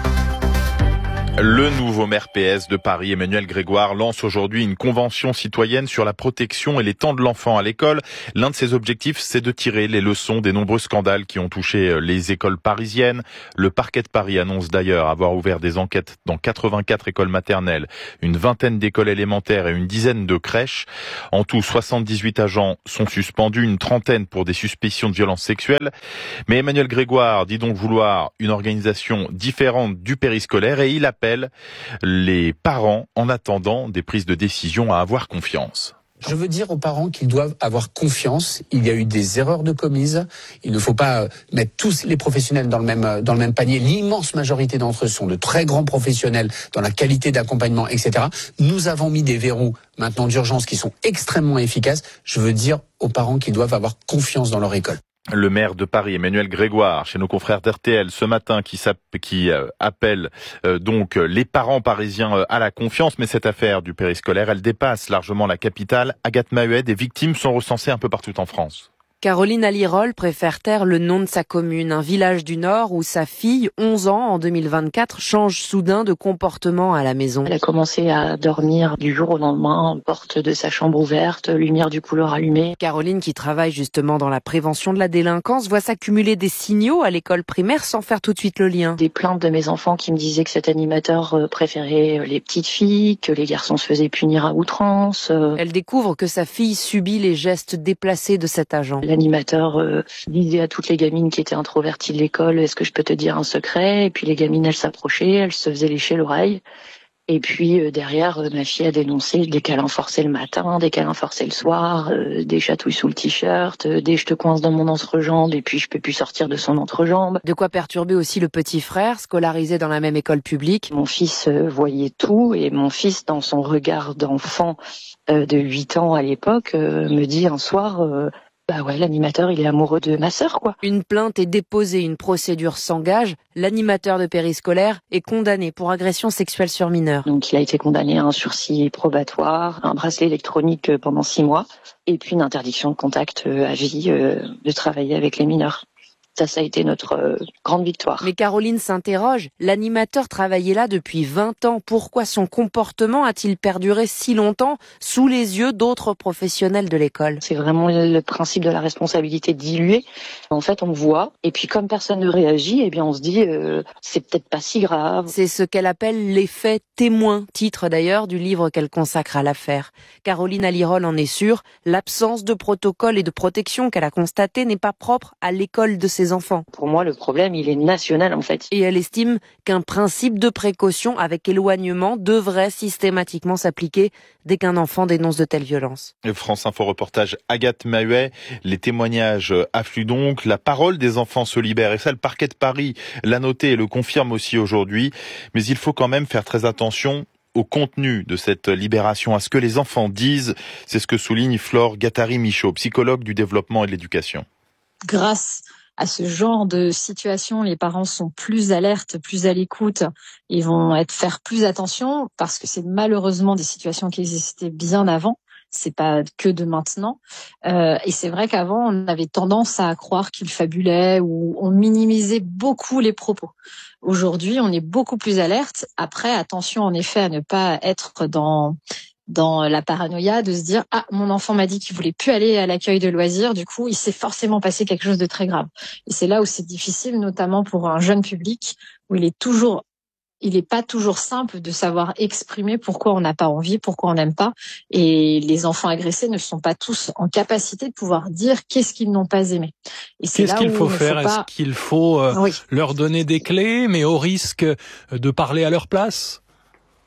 Le nouveau maire P S de Paris, Emmanuel Grégoire, lance aujourd'hui une convention citoyenne sur la protection et les temps de l'enfant à l'école. L'un de ses objectifs, c'est de tirer les leçons des nombreux scandales qui ont touché les écoles parisiennes. Le parquet de Paris annonce d'ailleurs avoir ouvert des enquêtes dans quatre-vingt-quatre écoles maternelles, une vingtaine d'écoles élémentaires et une dizaine de crèches. En tout, soixante-dix-huit agents sont suspendus, une trentaine pour des suspicions de violences sexuelles. Mais Emmanuel Grégoire dit donc vouloir une organisation différente du périscolaire et il appelle les parents, en attendant des prises de décision, à avoir confiance. Je veux dire aux parents qu'ils doivent avoir confiance. Il y a eu des erreurs de commises. Il ne faut pas mettre tous les professionnels dans le même dans le même panier. L'immense majorité d'entre eux sont de très grands professionnels dans la qualité d'accompagnement, et cetera. Nous avons mis des verrous maintenant d'urgence qui sont extrêmement efficaces. Je veux dire aux parents qu'ils doivent avoir confiance dans leur école. Le maire de Paris, Emmanuel Grégoire, chez nos confrères d'R T L ce matin, qui, qui euh, appelle euh, donc les parents parisiens euh, à la confiance. Mais cette affaire du périscolaire, elle dépasse largement la capitale. Agathe Maheuet, des victimes sont recensées un peu partout en France. Caroline Alirol préfère taire le nom de sa commune, un village du Nord où sa fille, onze ans en deux mille vingt-quatre, change soudain de comportement à la maison. Elle a commencé à dormir du jour au lendemain, porte de sa chambre ouverte, lumière du couloir allumée. Caroline, qui travaille justement dans la prévention de la délinquance, voit s'accumuler des signaux à l'école primaire sans faire tout de suite le lien. Des plaintes de mes enfants qui me disaient que cet animateur préférait les petites filles, que les garçons se faisaient punir à outrance. Elle découvre que sa fille subit les gestes déplacés de cet agent. L'animateur euh, disait à toutes les gamines qui étaient introverties de l'école, est-ce que je peux te dire un secret? Et puis les gamines, elles s'approchaient, elles se faisaient lécher l'oreille. Et puis euh, derrière, euh, ma fille a dénoncé des câlins forcés le matin, des câlins forcés le soir, euh, des chatouilles sous le t-shirt, euh, des je te coince dans mon entrejambe et puis je peux plus sortir de son entrejambe. De quoi perturber aussi le petit frère, scolarisé dans la même école publique. Mon fils euh, voyait tout et mon fils, dans son regard d'enfant euh, de huit ans à l'époque, euh, me dit un soir... Euh, Bah ouais, l'animateur, il est amoureux de ma sœur, quoi. Une plainte est déposée, une procédure s'engage. L'animateur de périscolaire est condamné pour agression sexuelle sur mineur. Donc il a été condamné à un sursis probatoire, un bracelet électronique pendant six mois, et puis une interdiction de contact à vie euh, de travailler avec les mineurs. Ça, ça a été notre euh, grande victoire. Mais Caroline s'interroge. L'animateur travaillait là depuis vingt ans. Pourquoi son comportement a-t-il perduré si longtemps sous les yeux d'autres professionnels de l'école? C'est vraiment le principe de la responsabilité diluée. En fait, on voit, et puis comme personne ne réagit, eh bien on se dit euh, c'est peut-être pas si grave. C'est ce qu'elle appelle l'effet témoin, titre d'ailleurs du livre qu'elle consacre à l'affaire. Caroline Alirol en est sûre, l'absence de protocole et de protection qu'elle a constaté n'est pas propre à l'école de ses enfants. Pour moi, le problème, il est national en fait. Et elle estime qu'un principe de précaution avec éloignement devrait systématiquement s'appliquer dès qu'un enfant dénonce de telles violences. France Info reportage Agathe Maheuet. Les témoignages affluent donc, la parole des enfants se libère. Et ça, le parquet de Paris l'a noté et le confirme aussi aujourd'hui. Mais il faut quand même faire très attention au contenu de cette libération, à ce que les enfants disent. C'est ce que souligne Flore Gattari-Michaud, psychologue du développement et de l'éducation. Grâce à ce genre de situation, les parents sont plus alertes, plus à l'écoute. Ils vont être faire plus attention parce que c'est malheureusement des situations qui existaient bien avant. C'est pas que de maintenant. Euh, et c'est vrai qu'avant, on avait tendance à croire qu'ils fabulaient ou on minimisait beaucoup les propos. Aujourd'hui, on est beaucoup plus alerte. Après, attention en effet à ne pas être dans dans la paranoïa de se dire « Ah, mon enfant m'a dit qu'il voulait plus aller à l'accueil de loisirs, du coup, il s'est forcément passé quelque chose de très grave. » Et c'est là où c'est difficile, notamment pour un jeune public, où il est toujours, il est pas toujours simple de savoir exprimer pourquoi on n'a pas envie, pourquoi on n'aime pas. Et les enfants agressés ne sont pas tous en capacité de pouvoir dire qu'est-ce qu'ils n'ont pas aimé. Et c'est qu'est-ce là qu'il où faut il faire? faut pas... Est-ce qu'il faut euh, oui. leur donner des clés, mais au risque de parler à leur place?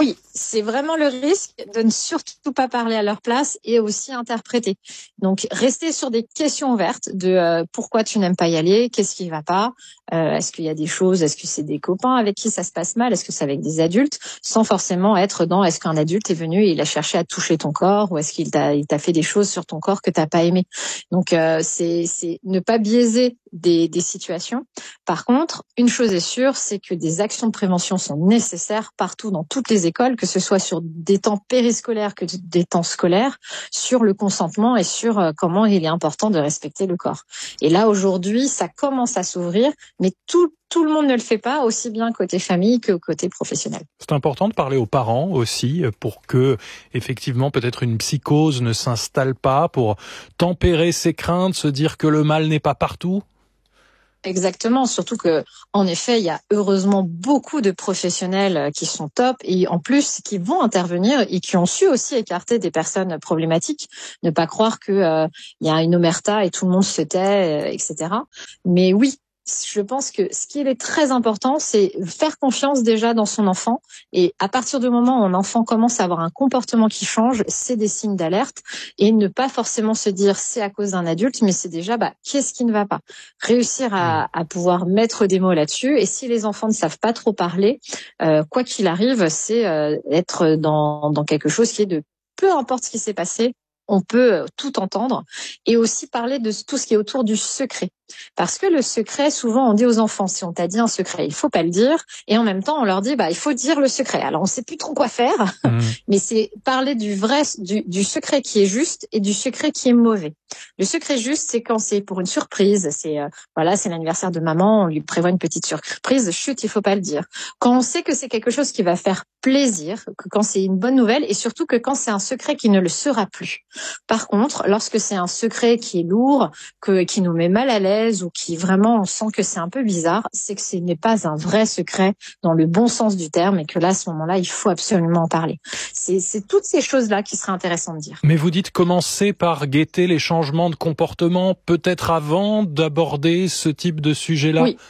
Oui, c'est vraiment le risque de ne surtout pas parler à leur place et aussi interpréter. Donc, rester sur des questions ouvertes de euh, pourquoi tu n'aimes pas y aller, qu'est-ce qui va pas, euh, est-ce qu'il y a des choses, est-ce que c'est des copains avec qui ça se passe mal, est-ce que c'est avec des adultes, sans forcément être dans est-ce qu'un adulte est venu et il a cherché à toucher ton corps ou est-ce qu'il t'a, il t'a fait des choses sur ton corps que t'as pas aimé. Donc, euh, c'est, c'est ne pas biaiser des, des situations. Par contre, une chose est sûre, c'est que des actions de prévention sont nécessaires partout dans toutes les écoles, que ce soit sur des temps périscolaires que des temps scolaires, sur le consentement et sur euh, comment il est important de respecter le corps. Et là, aujourd'hui, ça commence à s'ouvrir, mais tout Tout le monde ne le fait pas, aussi bien côté famille que côté professionnel. C'est important de parler aux parents aussi pour que, effectivement, peut-être une psychose ne s'installe pas, pour tempérer ses craintes, se dire que le mal n'est pas partout. Exactement, surtout que, en effet, il y a heureusement beaucoup de professionnels qui sont top et en plus qui vont intervenir et qui ont su aussi écarter des personnes problématiques. Ne pas croire que euh, il y a une omerta et tout le monde se tait, euh, et cetera. Mais oui. Je pense que ce qui est très important, c'est faire confiance déjà dans son enfant. Et à partir du moment où un enfant commence à avoir un comportement qui change, c'est des signes d'alerte. Et ne pas forcément se dire c'est à cause d'un adulte, mais c'est déjà bah, qu'est-ce qui ne va pas. Réussir à, à pouvoir mettre des mots là-dessus. Et si les enfants ne savent pas trop parler, euh, quoi qu'il arrive, c'est euh, être dans, dans quelque chose qui est de peu importe ce qui s'est passé, on peut tout entendre, et aussi parler de tout ce qui est autour du secret. Parce que le secret, souvent on dit aux enfants, si on t'a dit un secret, il faut pas le dire, et en même temps on leur dit, bah il faut dire le secret. Alors on sait plus trop quoi faire, mmh. mais c'est parler du vrai, du, du secret qui est juste et du secret qui est mauvais. Le secret juste, c'est quand c'est pour une surprise, c'est euh, voilà, c'est l'anniversaire de maman, on lui prévoit une petite surprise, chut, il faut pas le dire. Quand on sait que c'est quelque chose qui va faire plaisir, que quand c'est une bonne nouvelle, et surtout que quand c'est un secret qui ne le sera plus. Par contre, lorsque c'est un secret qui est lourd, que, qui nous met mal à l'aise ou qui vraiment on sent que c'est un peu bizarre, c'est que ce n'est pas un vrai secret dans le bon sens du terme et que là, à ce moment-là, il faut absolument en parler. C'est, c'est toutes ces choses-là qui seraient intéressantes de dire. Mais vous dites commencer par guetter les changements de comportement, peut-être avant d'aborder ce type de sujet-là. Oui.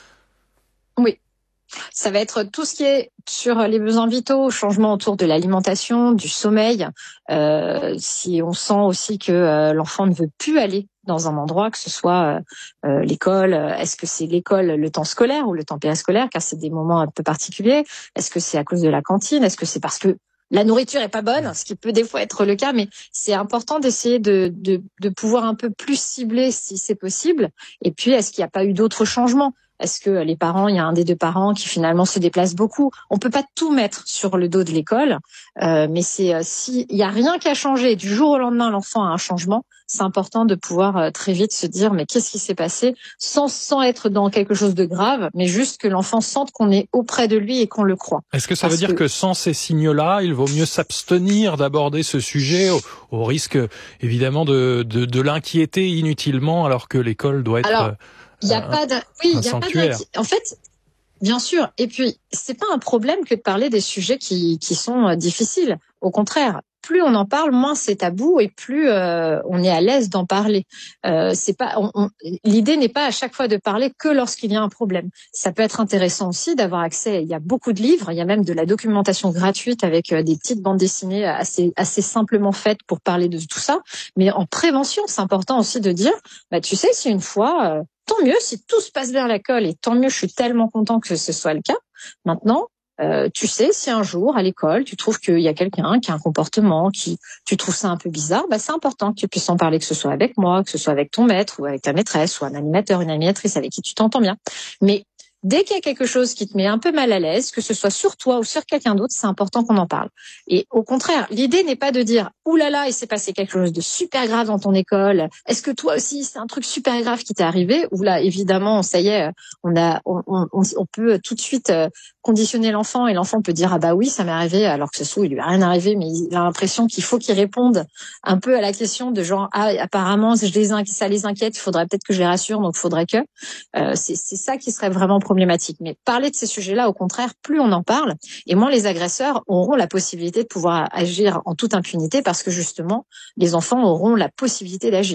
Oui. Ça va être tout ce qui est sur les besoins vitaux, changement autour de l'alimentation, du sommeil. Euh, si on sent aussi que euh, l'enfant ne veut plus aller dans un endroit, que ce soit euh, l'école, est-ce que c'est l'école, le temps scolaire ou le temps périscolaire, car c'est des moments un peu particuliers. Est-ce que c'est à cause de la cantine? Est-ce que c'est parce que la nourriture est pas bonne, ce qui peut des fois être le cas, mais c'est important d'essayer de, de, de pouvoir un peu plus cibler si c'est possible. Et puis, est-ce qu'il n'y a pas eu d'autres changements? Est-ce que les parents, il y a un des deux parents qui finalement se déplace beaucoup? On peut pas tout mettre sur le dos de l'école, euh, mais c'est euh, si il y a rien qui a changé du jour au lendemain, l'enfant a un changement. C'est important de pouvoir euh, très vite se dire mais qu'est-ce qui s'est passé, sans sans être dans quelque chose de grave, mais juste que l'enfant sente qu'on est auprès de lui et qu'on le croit. Est-ce que ça Parce veut dire que... que sans ces signaux-là, il vaut mieux s'abstenir d'aborder ce sujet au, au risque évidemment de, de de l'inquiéter inutilement alors que l'école doit être Alors... Il n'y a pas de, oui, il y a pas de, en fait, bien sûr. Et puis, c'est pas un problème que de parler des sujets qui, qui sont difficiles. Au contraire, plus on en parle, moins c'est tabou et plus euh, on est à l'aise d'en parler. Euh, c'est pas, on, on, l'idée n'est pas à chaque fois de parler que lorsqu'il y a un problème. Ça peut être intéressant aussi d'avoir accès. Il y a beaucoup de livres, il y a même de la documentation gratuite avec euh, des petites bandes dessinées assez assez simplement faites pour parler de tout ça. Mais en prévention, c'est important aussi de dire, bah tu sais, si une fois, euh, tant mieux si tout se passe bien à l'école et tant mieux, je suis tellement content que ce soit le cas. Maintenant. Euh, tu sais, si un jour à l'école tu trouves qu'il y a quelqu'un qui a un comportement, qui tu trouves ça un peu bizarre, bah c'est important que tu puisses en parler, que ce soit avec moi, que ce soit avec ton maître ou avec ta maîtresse ou un animateur, une animatrice avec qui tu t'entends bien. Mais dès qu'il y a quelque chose qui te met un peu mal à l'aise, que ce soit sur toi ou sur quelqu'un d'autre, c'est important qu'on en parle. Et au contraire, l'idée n'est pas de dire « Ouh là là, il s'est passé quelque chose de super grave dans ton école. Est-ce que toi aussi, c'est un truc super grave qui t'est arrivé ?» Ou là, évidemment, ça y est, on a, on, on, on peut tout de suite conditionner l'enfant et l'enfant peut dire « Ah bah oui, ça m'est arrivé », alors que ce soit, il lui a rien arrivé, mais il a l'impression qu'il faut qu'il réponde un peu à la question de genre « Ah, apparemment, je les inqui- ça les inquiète, il faudrait peut-être que je les rassure, donc il faudrait que… Euh, » c'est, c'est ça qui serait vraiment problématique. Mais parler de ces sujets-là, au contraire, plus on en parle, et moins les agresseurs auront la possibilité de pouvoir agir en toute impunité, parce que justement, les enfants auront la possibilité d'agir.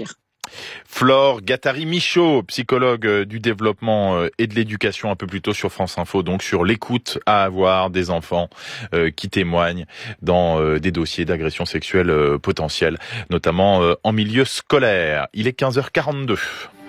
Flore Gattari-Michaud, psychologue du développement et de l'éducation, un peu plus tôt sur France Info, donc sur l'écoute à avoir des enfants euh, qui témoignent dans euh, des dossiers d'agression sexuelle euh, potentielle, notamment euh, en milieu scolaire. Il est quinze heures quarante-deux.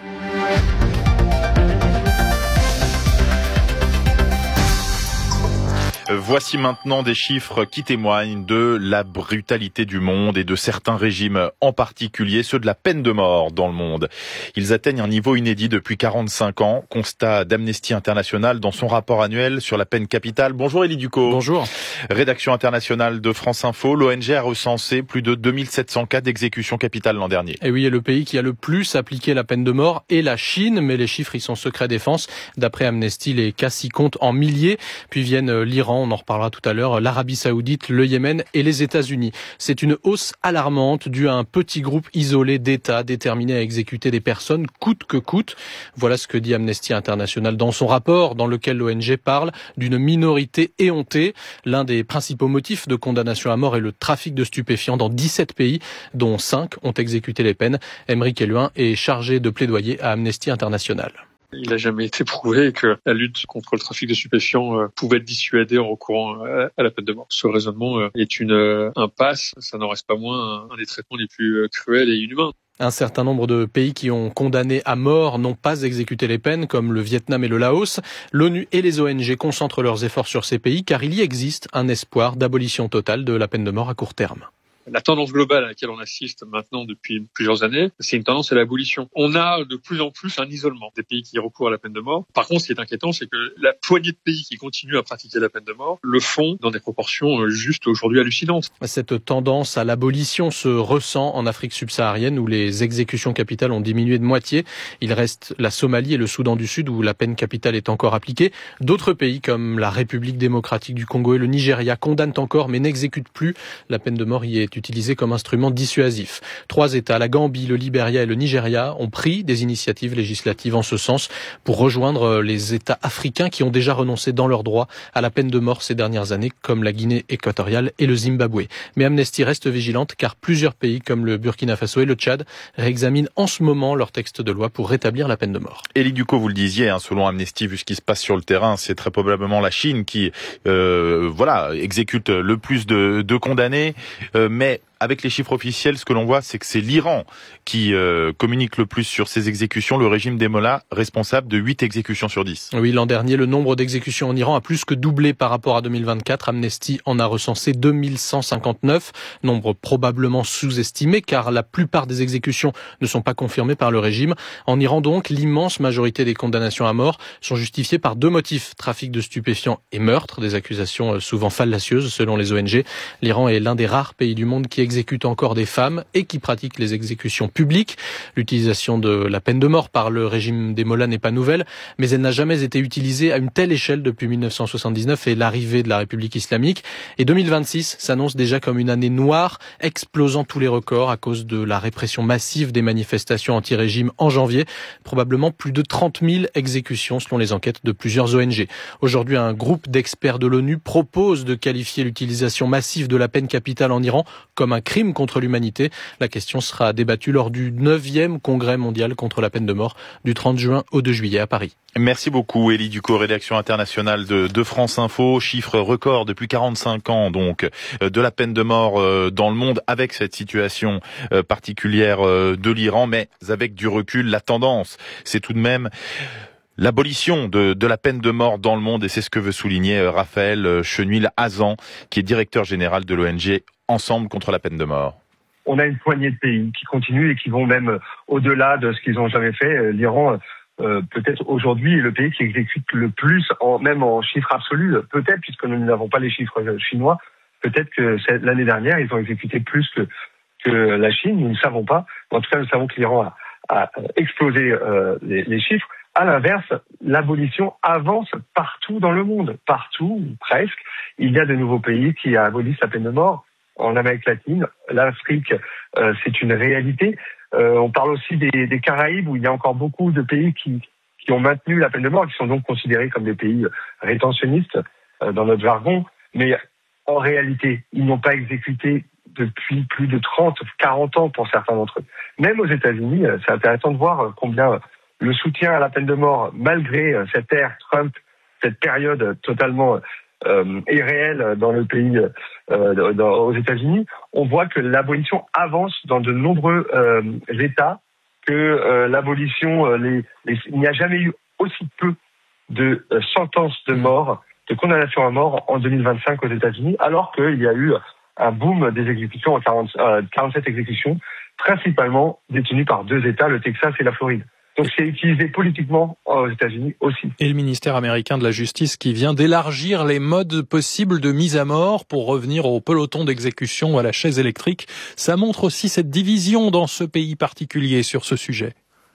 Voici maintenant des chiffres qui témoignent de la brutalité du monde et de certains régimes, en particulier ceux de la peine de mort dans le monde. Ils atteignent un niveau inédit depuis quarante-cinq ans, constat d'Amnesty International dans son rapport annuel sur la peine capitale. Bonjour Élie Ducot. Bonjour. Rédaction internationale de France Info, l'O N G a recensé plus de deux mille sept cents cas d'exécution capitale l'an dernier. Et oui, et le pays qui a le plus appliqué la peine de mort est la Chine, mais les chiffres y sont secret défense. D'après Amnesty, les cas s'y comptent en milliers, puis viennent l'Iran, on en reparlera tout à l'heure, l'Arabie Saoudite, le Yémen et les États-Unis. C'est une hausse alarmante due à un petit groupe isolé d'États déterminés à exécuter des personnes coûte que coûte. Voilà ce que dit Amnesty International dans son rapport, dans lequel l'O N G parle d'une minorité éhontée. L'un des principaux motifs de condamnation à mort est le trafic de stupéfiants dans dix-sept pays, dont cinq ont exécuté les peines. Aymeric Elluin est chargé de plaidoyer à Amnesty International. Il n'a jamais été prouvé que la lutte contre le trafic de stupéfiants euh, pouvait être dissuadée en recourant à, à la peine de mort. Ce raisonnement euh, est une euh, impasse, ça n'en reste pas moins un, un des traitements les plus euh, cruels et inhumains. Un certain nombre de pays qui ont condamné à mort n'ont pas exécuté les peines, comme le Vietnam et le Laos. L'ONU et les O N G concentrent leurs efforts sur ces pays, car il y existe un espoir d'abolition totale de la peine de mort à court terme. La tendance globale à laquelle on assiste maintenant depuis plusieurs années, c'est une tendance à l'abolition. On a de plus en plus un isolement des pays qui recourent à la peine de mort. Par contre, ce qui est inquiétant, c'est que la poignée de pays qui continuent à pratiquer la peine de mort le font dans des proportions juste aujourd'hui hallucinantes. Cette tendance à l'abolition se ressent en Afrique subsaharienne où les exécutions capitales ont diminué de moitié. Il reste la Somalie et le Soudan du Sud où la peine capitale est encore appliquée. D'autres pays comme la République démocratique du Congo et le Nigeria condamnent encore mais n'exécutent plus. La peine de mort y est utilisé comme instrument dissuasif. Trois États, la Gambie, le Libéria et le Nigeria, ont pris des initiatives législatives en ce sens pour rejoindre les États africains qui ont déjà renoncé dans leurs droits à la peine de mort ces dernières années, comme la Guinée équatoriale et le Zimbabwe. Mais Amnesty reste vigilante car plusieurs pays comme le Burkina Faso et le Tchad réexaminent en ce moment leur texte de loi pour rétablir la peine de mort. Élie Ducot, vous le disiez, hein, selon Amnesty, vu ce qui se passe sur le terrain, c'est très probablement la Chine qui euh, voilà, exécute le plus de, de condamnés, euh, mais avec les chiffres officiels, ce que l'on voit, c'est que c'est l'Iran qui euh, communique le plus sur ces exécutions. Le régime des mollahs, responsable de huit exécutions sur dix. Oui, l'an dernier, le nombre d'exécutions en Iran a plus que doublé par rapport à deux mille vingt-quatre. Amnesty en a recensé deux mille cent cinquante-neuf, nombre probablement sous-estimé car la plupart des exécutions ne sont pas confirmées par le régime. En Iran donc, l'immense majorité des condamnations à mort sont justifiées par deux motifs, trafic de stupéfiants et meurtre, des accusations souvent fallacieuses selon les O N G. L'Iran est l'un des rares pays du monde qui exécute encore des femmes et qui pratique les exécutions publiques. L'utilisation de la peine de mort par le régime des mollahs n'est pas nouvelle, mais elle n'a jamais été utilisée à une telle échelle depuis mille neuf cent soixante-dix-neuf et l'arrivée de la République islamique. Et deux mille vingt-six s'annonce déjà comme une année noire, explosant tous les records à cause de la répression massive des manifestations anti-régime en janvier. Probablement plus de trente mille exécutions selon les enquêtes de plusieurs O N G. Aujourd'hui, un groupe d'experts de l'ONU propose de qualifier l'utilisation massive de la peine capitale en Iran comme un crime contre l'humanité. La question sera débattue lors du neuvième congrès mondial contre la peine de mort du trente juin au deux juillet à Paris. Merci beaucoup Élie Ducot, rédaction internationale de, de France Info. Chiffre record depuis quarante-cinq ans donc de la peine de mort dans le monde avec cette situation particulière de l'Iran, mais avec du recul, la tendance, c'est tout de même l'abolition de, de la peine de mort dans le monde et c'est ce que veut souligner Raphaël Chenuil-Hazan qui est directeur général de l'O N G Ensemble contre la peine de mort. On a une poignée de pays qui continuent et qui vont même au-delà de ce qu'ils n'ont jamais fait. L'Iran, euh, peut-être aujourd'hui, est le pays qui exécute le plus, en, même en chiffres absolus, peut-être, puisque nous n'avons pas les chiffres chinois, peut-être que l'année dernière, ils ont exécuté plus que, que la Chine, nous ne savons pas. En tout cas, nous savons que l'Iran a, a explosé euh, les, les chiffres. À l'inverse, l'abolition avance partout dans le monde, partout, presque. Il y a de nouveaux pays qui abolissent la peine de mort. En Amérique latine, l'Afrique, euh, c'est une réalité. Euh, on parle aussi des, des Caraïbes, où il y a encore beaucoup de pays qui, qui ont maintenu la peine de mort, qui sont donc considérés comme des pays rétentionnistes euh, dans notre jargon. Mais en réalité, ils n'ont pas exécuté depuis plus de trente, quarante ans pour certains d'entre eux. Même aux États-Unis, c'est intéressant de voir combien le soutien à la peine de mort, malgré cette ère Trump, cette période totalement euh, irréelle dans le pays, euh, dans, aux États-Unis, on voit que l'abolition avance dans de nombreux euh, États, que euh, l'abolition, euh, les, les, il n'y a jamais eu aussi peu de euh, sentences de mort, de condamnations à mort en deux mille vingt-cinq aux États-Unis, alors qu'il y a eu un boom des exécutions, en quarante, euh, quarante-sept exécutions, principalement détenues par deux États, le Texas et la Floride. Donc c'est utilisé politiquement aux États-Unis aussi. Et le ministère américain de la Justice qui vient d'élargir les modes possibles de mise à mort pour revenir au peloton d'exécution ou à la chaise électrique. Ça montre aussi cette division dans ce pays particulier sur ce sujet.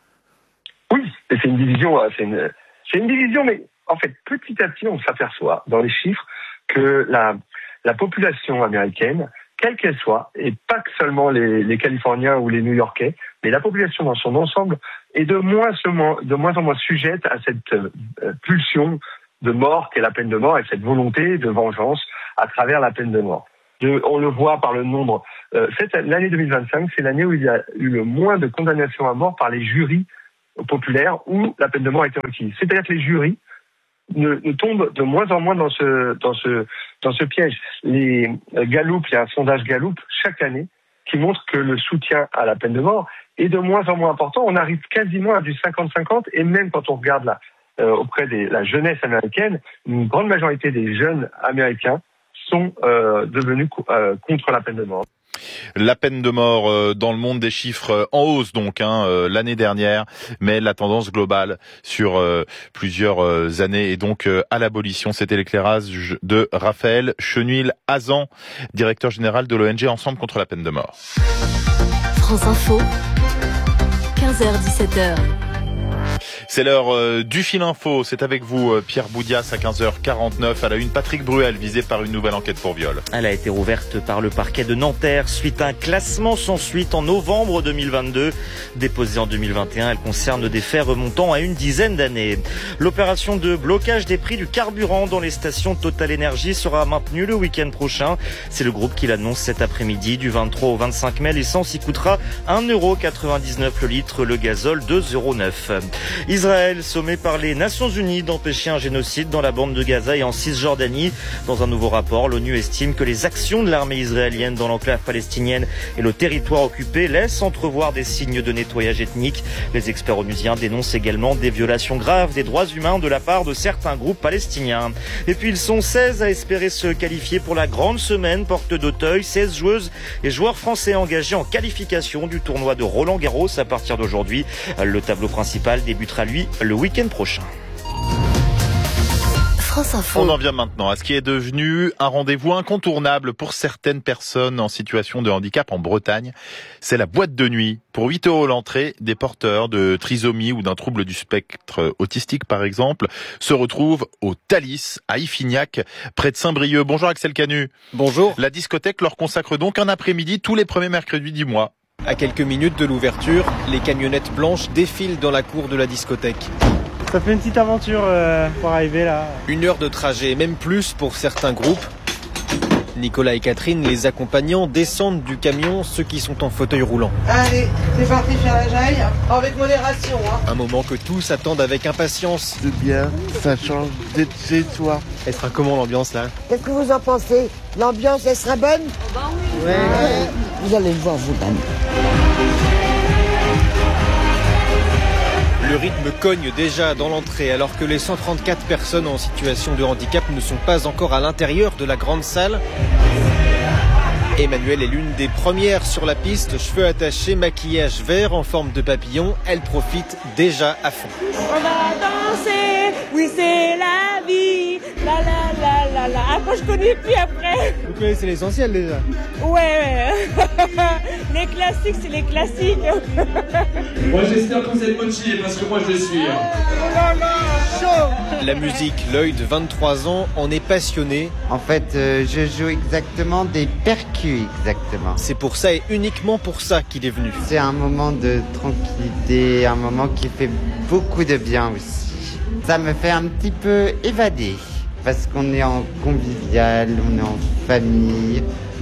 Oui, et c'est une division, c'est une, c'est une division, mais en fait, petit à petit, on s'aperçoit dans les chiffres que la, la population américaine, quelle qu'elle soit, et pas que seulement les, les Californiens ou les New-Yorkais, mais la population dans son ensemble est de moins, de moins en moins sujette à cette euh, pulsion de mort qu'est la peine de mort et cette volonté de vengeance à travers la peine de mort. De, on le voit par le nombre. Euh, cette, l'année deux mille vingt-cinq, c'est l'année où il y a eu le moins de condamnations à mort par les jurys populaires où la peine de mort a été requise. C'est-à-dire que les jurys ne, ne tombent de moins en moins dans ce, dans ce, dans ce piège. Les Gallup, il y a un sondage Gallup chaque année qui montre que le soutien à la peine de mort est de moins en moins important. On arrive quasiment à du cinquante cinquante, et même quand on regarde là, euh, auprès de la jeunesse américaine, une grande majorité des jeunes américains sont euh, devenus euh, contre la peine de mort. La peine de mort euh, dans le monde des chiffres euh, en hausse donc hein, euh, l'année dernière, mais la tendance globale sur euh, plusieurs euh, années est donc euh, à l'abolition. C'était l'éclairage de Raphaël Chenuil-Hazan, directeur général de l'O N G Ensemble contre la peine de mort. France Info, quinze heures dix-sept heures. C'est l'heure euh, du fil info. C'est avec vous, euh, Pierre Boudias, à quinze heures quarante-neuf. À la une, Patrick Bruel, visé par une nouvelle enquête pour viol. Elle a été rouverte par le parquet de Nanterre suite à un classement sans suite en novembre deux mille vingt-deux. Déposée en deux mille vingt et un, elle concerne des faits remontant à une dizaine d'années. L'opération de blocage des prix du carburant dans les stations Total Energy sera maintenue le week-end prochain. C'est le groupe qui l'annonce cet après-midi. Du vingt-trois au vingt-cinq mai, l'essence y coûtera un euro quatre-vingt-dix-neuf le litre, le gazole deux euros neuf. Israël, sommé par les Nations Unies d'empêcher un génocide dans la bande de Gaza et en Cisjordanie. Dans un nouveau rapport, l'ONU estime que les actions de l'armée israélienne dans l'enclave palestinienne et le territoire occupé laissent entrevoir des signes de nettoyage ethnique. Les experts onusiens dénoncent également des violations graves des droits humains de la part de certains groupes palestiniens. Et puis ils sont seize à espérer se qualifier pour la grande semaine porte d'Auteuil. seize joueuses et joueurs français engagés en qualification du tournoi de Roland-Garros à partir d'aujourd'hui. Le tableau principal débutera lui le week-end prochain. France Info. On en vient maintenant à ce qui est devenu un rendez-vous incontournable pour certaines personnes en situation de handicap en Bretagne. C'est la boîte de nuit. Pour huit euros l'entrée, des porteurs de trisomie ou d'un trouble du spectre autistique par exemple se retrouvent au Thalys à Iffignac, près de Saint-Brieuc. Bonjour Axel Canu. Bonjour. La discothèque leur consacre donc un après-midi tous les premiers mercredis du mois. À quelques minutes de l'ouverture, les camionnettes blanches défilent dans la cour de la discothèque. Ça fait une petite aventure euh, pour arriver là. Une heure de trajet, même plus pour certains groupes. Nicolas et Catherine, les accompagnants, descendent du camion, ceux qui sont en fauteuil roulant. Allez, c'est parti faire la jaille, avec modération. Hein. Un moment que tous attendent avec impatience. C'est bien, ça change d'être chez toi. Elle sera comment l'ambiance là? Qu'est-ce que vous en pensez? L'ambiance, elle sera bonne? Oh bah oui. Ouais, ouais. Vous allez le voir vous-même. Le rythme cogne déjà dans l'entrée alors que les cent trente-quatre personnes en situation de handicap ne sont pas encore à l'intérieur de la grande salle. Emmanuelle est l'une des premières sur la piste, cheveux attachés, maquillage vert en forme de papillon. Elle profite déjà à fond. On va danser, oui c'est la vie, la la la la la. Après je connais plus après. Vous connaissez l'essentiel déjà? Ouais, les classiques c'est les classiques. Moi j'espère que vous êtes motivés parce que moi je le suis. Oh là là, chaud. La musique, l'œil de vingt-trois ans en est passionné. En fait, euh, je joue exactement des percus, exactement. C'est pour ça et uniquement pour ça qu'il est venu. C'est un moment de tranquillité, un moment qui fait beaucoup de bien aussi. Ça me fait un petit peu évader, parce qu'on est en convivial, on est en famille,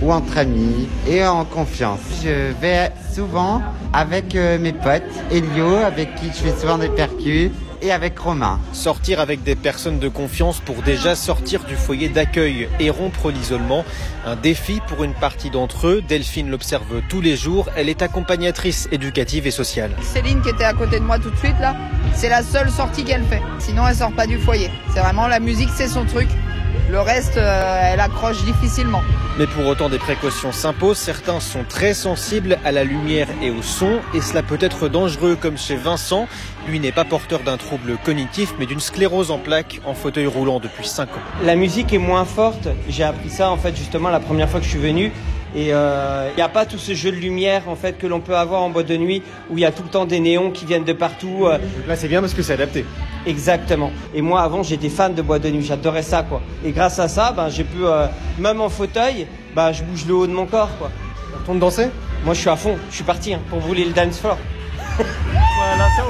ou entre amis et en confiance. Je vais souvent avec euh, mes potes, Elio, avec qui je fais souvent des percus, et avec Romain. Sortir avec des personnes de confiance pour déjà sortir du foyer d'accueil et rompre l'isolement. Un défi pour une partie d'entre eux. Delphine l'observe tous les jours. Elle est accompagnatrice éducative et sociale. Céline qui était à côté de moi tout de suite là, c'est la seule sortie qu'elle fait. Sinon elle sort pas du foyer. C'est vraiment la musique, c'est son truc. Le reste, euh, elle accroche difficilement. Mais pour autant, des précautions s'imposent. Certains sont très sensibles à la lumière et au son, et cela peut être dangereux, comme chez Vincent. Lui n'est pas porteur d'un trouble cognitif, mais d'une sclérose en plaques, en fauteuil roulant depuis cinq ans. La musique est moins forte. J'ai appris ça en fait justement la première fois que je suis venu. Et il euh, n'y a pas tout ce jeu de lumière en fait que l'on peut avoir en boîte de nuit où il y a tout le temps des néons qui viennent de partout. Là c'est bien parce que c'est adapté. Exactement. Et moi avant j'étais fan de boîte de nuit, j'adorais ça quoi. Et grâce à ça, ben j'ai pu euh, même en fauteuil, ben je bouge le haut de mon corps quoi. On retourne danser ? Moi je suis à fond, je suis parti hein, pour voler le dance floor. Voilà, ça.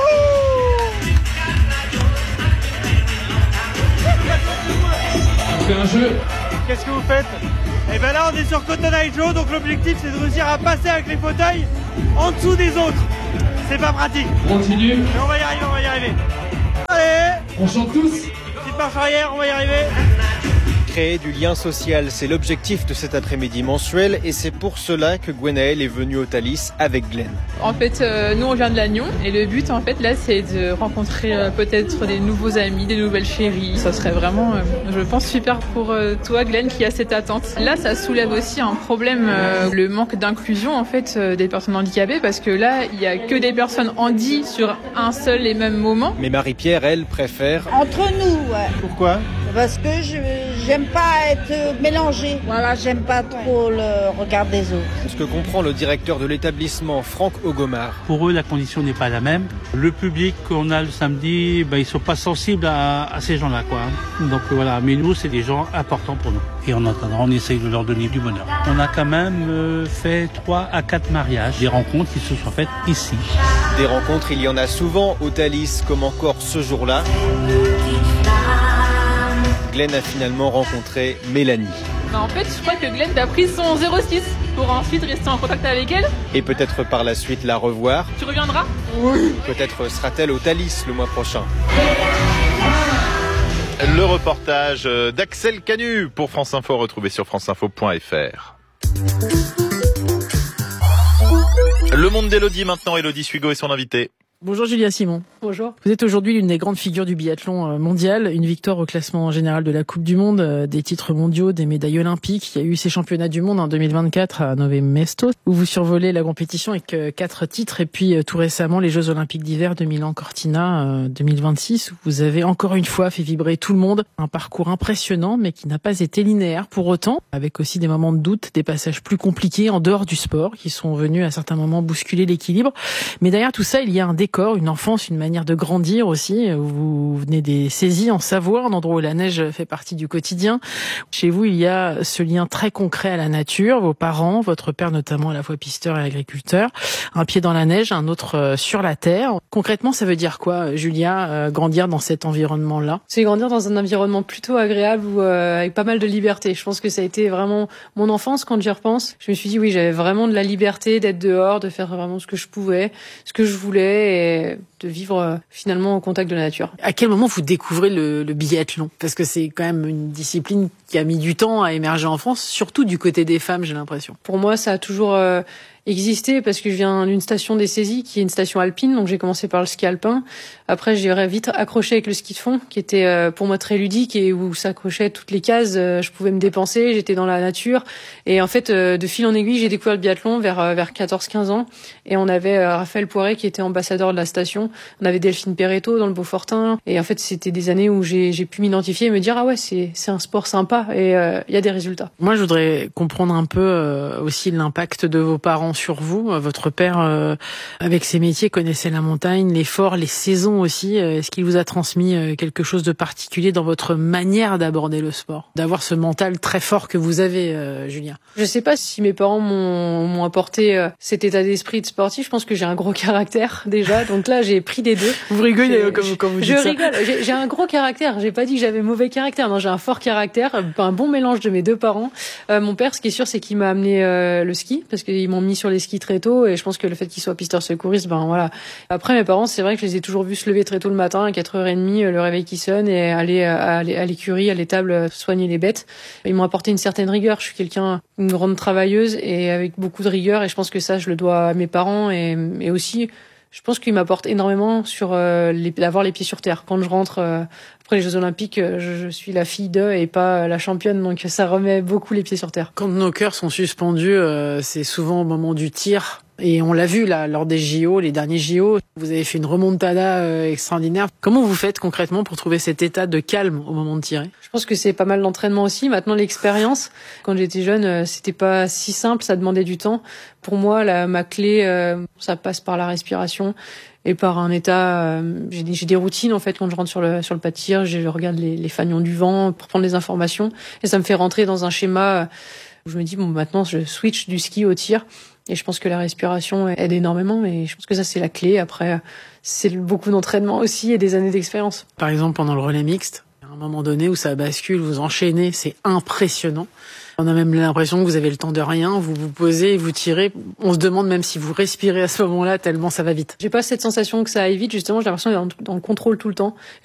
On fait un jeu. Qu'est-ce que vous faites ? Et ben là on est sur Cotton Eye Joe, donc l'objectif c'est de réussir à passer avec les fauteuils en dessous des autres. C'est pas pratique. Continue. Mais on va y arriver, on va y arriver. Allez. On chante tous. Petite marche arrière, on va y arriver. Créer du lien social, c'est l'objectif de cet après-midi mensuel et c'est pour cela que Gwenaëlle est venue au Thalys avec Glenn. En fait, euh, nous on vient de Lannion et le but en fait là c'est de rencontrer euh, peut-être des nouveaux amis, des nouvelles chéries. Ça serait vraiment, euh, je pense, super pour euh, toi Glenn qui a cette attente. Là ça soulève aussi un problème, euh, le manque d'inclusion en fait euh, des personnes handicapées parce que là il y a que des personnes handy sur un seul et même moment. Mais Marie-Pierre, elle, préfère... Entre nous, ouais. Pourquoi ? Parce que je j'aime pas être mélangée. Voilà, j'aime pas trop le regard des autres. Ce que comprend le directeur de l'établissement, Franck Ogomar. Pour eux, la condition n'est pas la même. Le public qu'on a le samedi, ben, ils sont pas sensibles à, à ces gens-là, quoi. Donc voilà, mais nous, c'est des gens importants pour nous. Et en attendant, on essaye de leur donner du bonheur. On a quand même euh, fait trois à quatre mariages, des rencontres qui se sont faites ici. Des rencontres, il y en a souvent au Thalys, comme encore ce jour-là. Glenn a finalement rencontré Mélanie. Bah en fait, je crois que Glenn t'a pris son zéro six pour ensuite rester en contact avec elle. Et peut-être par la suite la revoir. Tu reviendras ? Oui. Peut-être sera-t-elle au Thalys le mois prochain. Le reportage d'Axel Canu pour France Info, retrouvé sur franceinfo point f r. Le monde d'Élodie maintenant, Élodie Suigo et son invité. Bonjour Julia Simon. Bonjour. Vous êtes aujourd'hui l'une des grandes figures du biathlon mondial, une victoire au classement général de la Coupe du Monde, des titres mondiaux, des médailles olympiques. Il y a eu ces championnats du monde en deux mille vingt-quatre à Nové Mesto, où vous survolez la compétition avec quatre titres, et puis tout récemment les Jeux Olympiques d'hiver de Milan-Cortina deux mille vingt-six, où vous avez encore une fois fait vibrer tout le monde. Un parcours impressionnant, mais qui n'a pas été linéaire pour autant, avec aussi des moments de doute, des passages plus compliqués en dehors du sport, qui sont venus à certains moments bousculer l'équilibre. Mais derrière tout ça, il y a un décor, une enfance, une manière de grandir aussi. Vous venez des saisies en Savoie, un endroit où la neige fait partie du quotidien. Chez vous, il y a ce lien très concret à la nature. Vos parents, votre père notamment à la fois pisteur et agriculteur, un pied dans la neige, un autre sur la terre. Concrètement, ça veut dire quoi, Julia, euh, grandir dans cet environnement-là ? C'est grandir dans un environnement plutôt agréable où, euh, avec pas mal de liberté. Je pense que ça a été vraiment mon enfance quand j'y repense. Je me suis dit oui, j'avais vraiment de la liberté d'être dehors, de faire vraiment ce que je pouvais, ce que je voulais, et de vivre euh, finalement au contact de la nature. À quel moment vous découvrez le, le biathlon ? Parce que c'est quand même une discipline qui a mis du temps à émerger en France, surtout du côté des femmes, j'ai l'impression. Pour moi, ça a toujours euh, existé parce que je viens d'une station des saisies qui est une station alpine, donc j'ai commencé par le ski alpin. Après, j'ai vite accroché avec le ski de fond, qui était euh, pour moi très ludique et où s'accrochaient toutes les cases. Euh, je pouvais me dépenser, j'étais dans la nature. Et en fait, euh, de fil en aiguille, j'ai découvert le biathlon vers euh, vers quatorze quinze ans. Et on avait euh, Raphaël Poiret qui était ambassadeur de la station. On avait Delphine Perretto dans le Beaufortin. Et en fait, c'était des années où j'ai j'ai pu m'identifier et me dire ah ouais, c'est c'est un sport sympa et il euh, y a des résultats. Moi, je voudrais comprendre un peu euh, aussi l'impact de vos parents parents sur vous. Votre père, euh, avec ses métiers, connaissait la montagne, les forts, les saisons aussi. Est-ce qu'il vous a transmis quelque chose de particulier dans votre manière d'aborder le sport, d'avoir ce mental très fort que vous avez, euh, Julien? Je sais pas si mes parents m'ont, m'ont apporté euh, cet état d'esprit de sportif. Je pense que j'ai un gros caractère déjà, donc là j'ai pris des deux. Vous rigolez euh, quand, quand vous dites ça. Je rigole. J'ai, j'ai un gros caractère. J'ai pas dit que j'avais mauvais caractère. Non, j'ai un fort caractère, un bon mélange de mes deux parents. Euh, mon père, ce qui est sûr, c'est qu'il m'a amené euh, le ski parce qu'ils m'ont mis sur les skis très tôt, et je pense que le fait qu'il soit pisteur secouriste, ben voilà. Après, mes parents, c'est vrai que je les ai toujours vus se lever très tôt le matin, à quatre heures trente, le réveil qui sonne, et aller à, à l'écurie, à l'étable, soigner les bêtes. Ils m'ont apporté une certaine rigueur. Je suis quelqu'un, une grande travailleuse et avec beaucoup de rigueur, et je pense que ça, je le dois à mes parents, et, et aussi, je pense qu'ils m'apportent énormément sur euh, les, d'avoir les pieds sur terre. Quand je rentre euh, après les Jeux Olympiques, je, je suis la fille d'eux et pas la championne, donc ça remet beaucoup les pieds sur terre. Quand nos cœurs sont suspendus, euh, c'est souvent au moment du tir. Et on l'a vu là lors des J O, les derniers J O, vous avez fait une remontada euh, extraordinaire. Comment vous faites concrètement pour trouver cet état de calme au moment de tirer? Je pense que c'est pas mal d'entraînement aussi. Maintenant, l'expérience. Quand j'étais jeune, euh, c'était pas si simple, ça demandait du temps. Pour moi, la, ma clé, euh, ça passe par la respiration et par un état. Euh, j'ai, des, j'ai des routines en fait quand je rentre sur le sur le pas de tir. Je regarde les, les fanions du vent pour prendre des informations, et ça me fait rentrer dans un schéma où je me dis bon, maintenant je switch du ski au tir. Et je pense que la respiration aide énormément, et je pense que ça, c'est la clé. Après, c'est beaucoup d'entraînement aussi et des années d'expérience. Par exemple, pendant le relais mixte, il y a un moment donné où ça bascule, vous enchaînez, c'est impressionnant. On a même l'impression que vous avez le temps de rien, vous vous posez, vous tirez. On se demande même si vous respirez à ce moment-là, tellement ça va vite. J'ai pas cette sensation que ça aille vite, justement, j'ai l'impression d'être dans le contrôle tout le temps.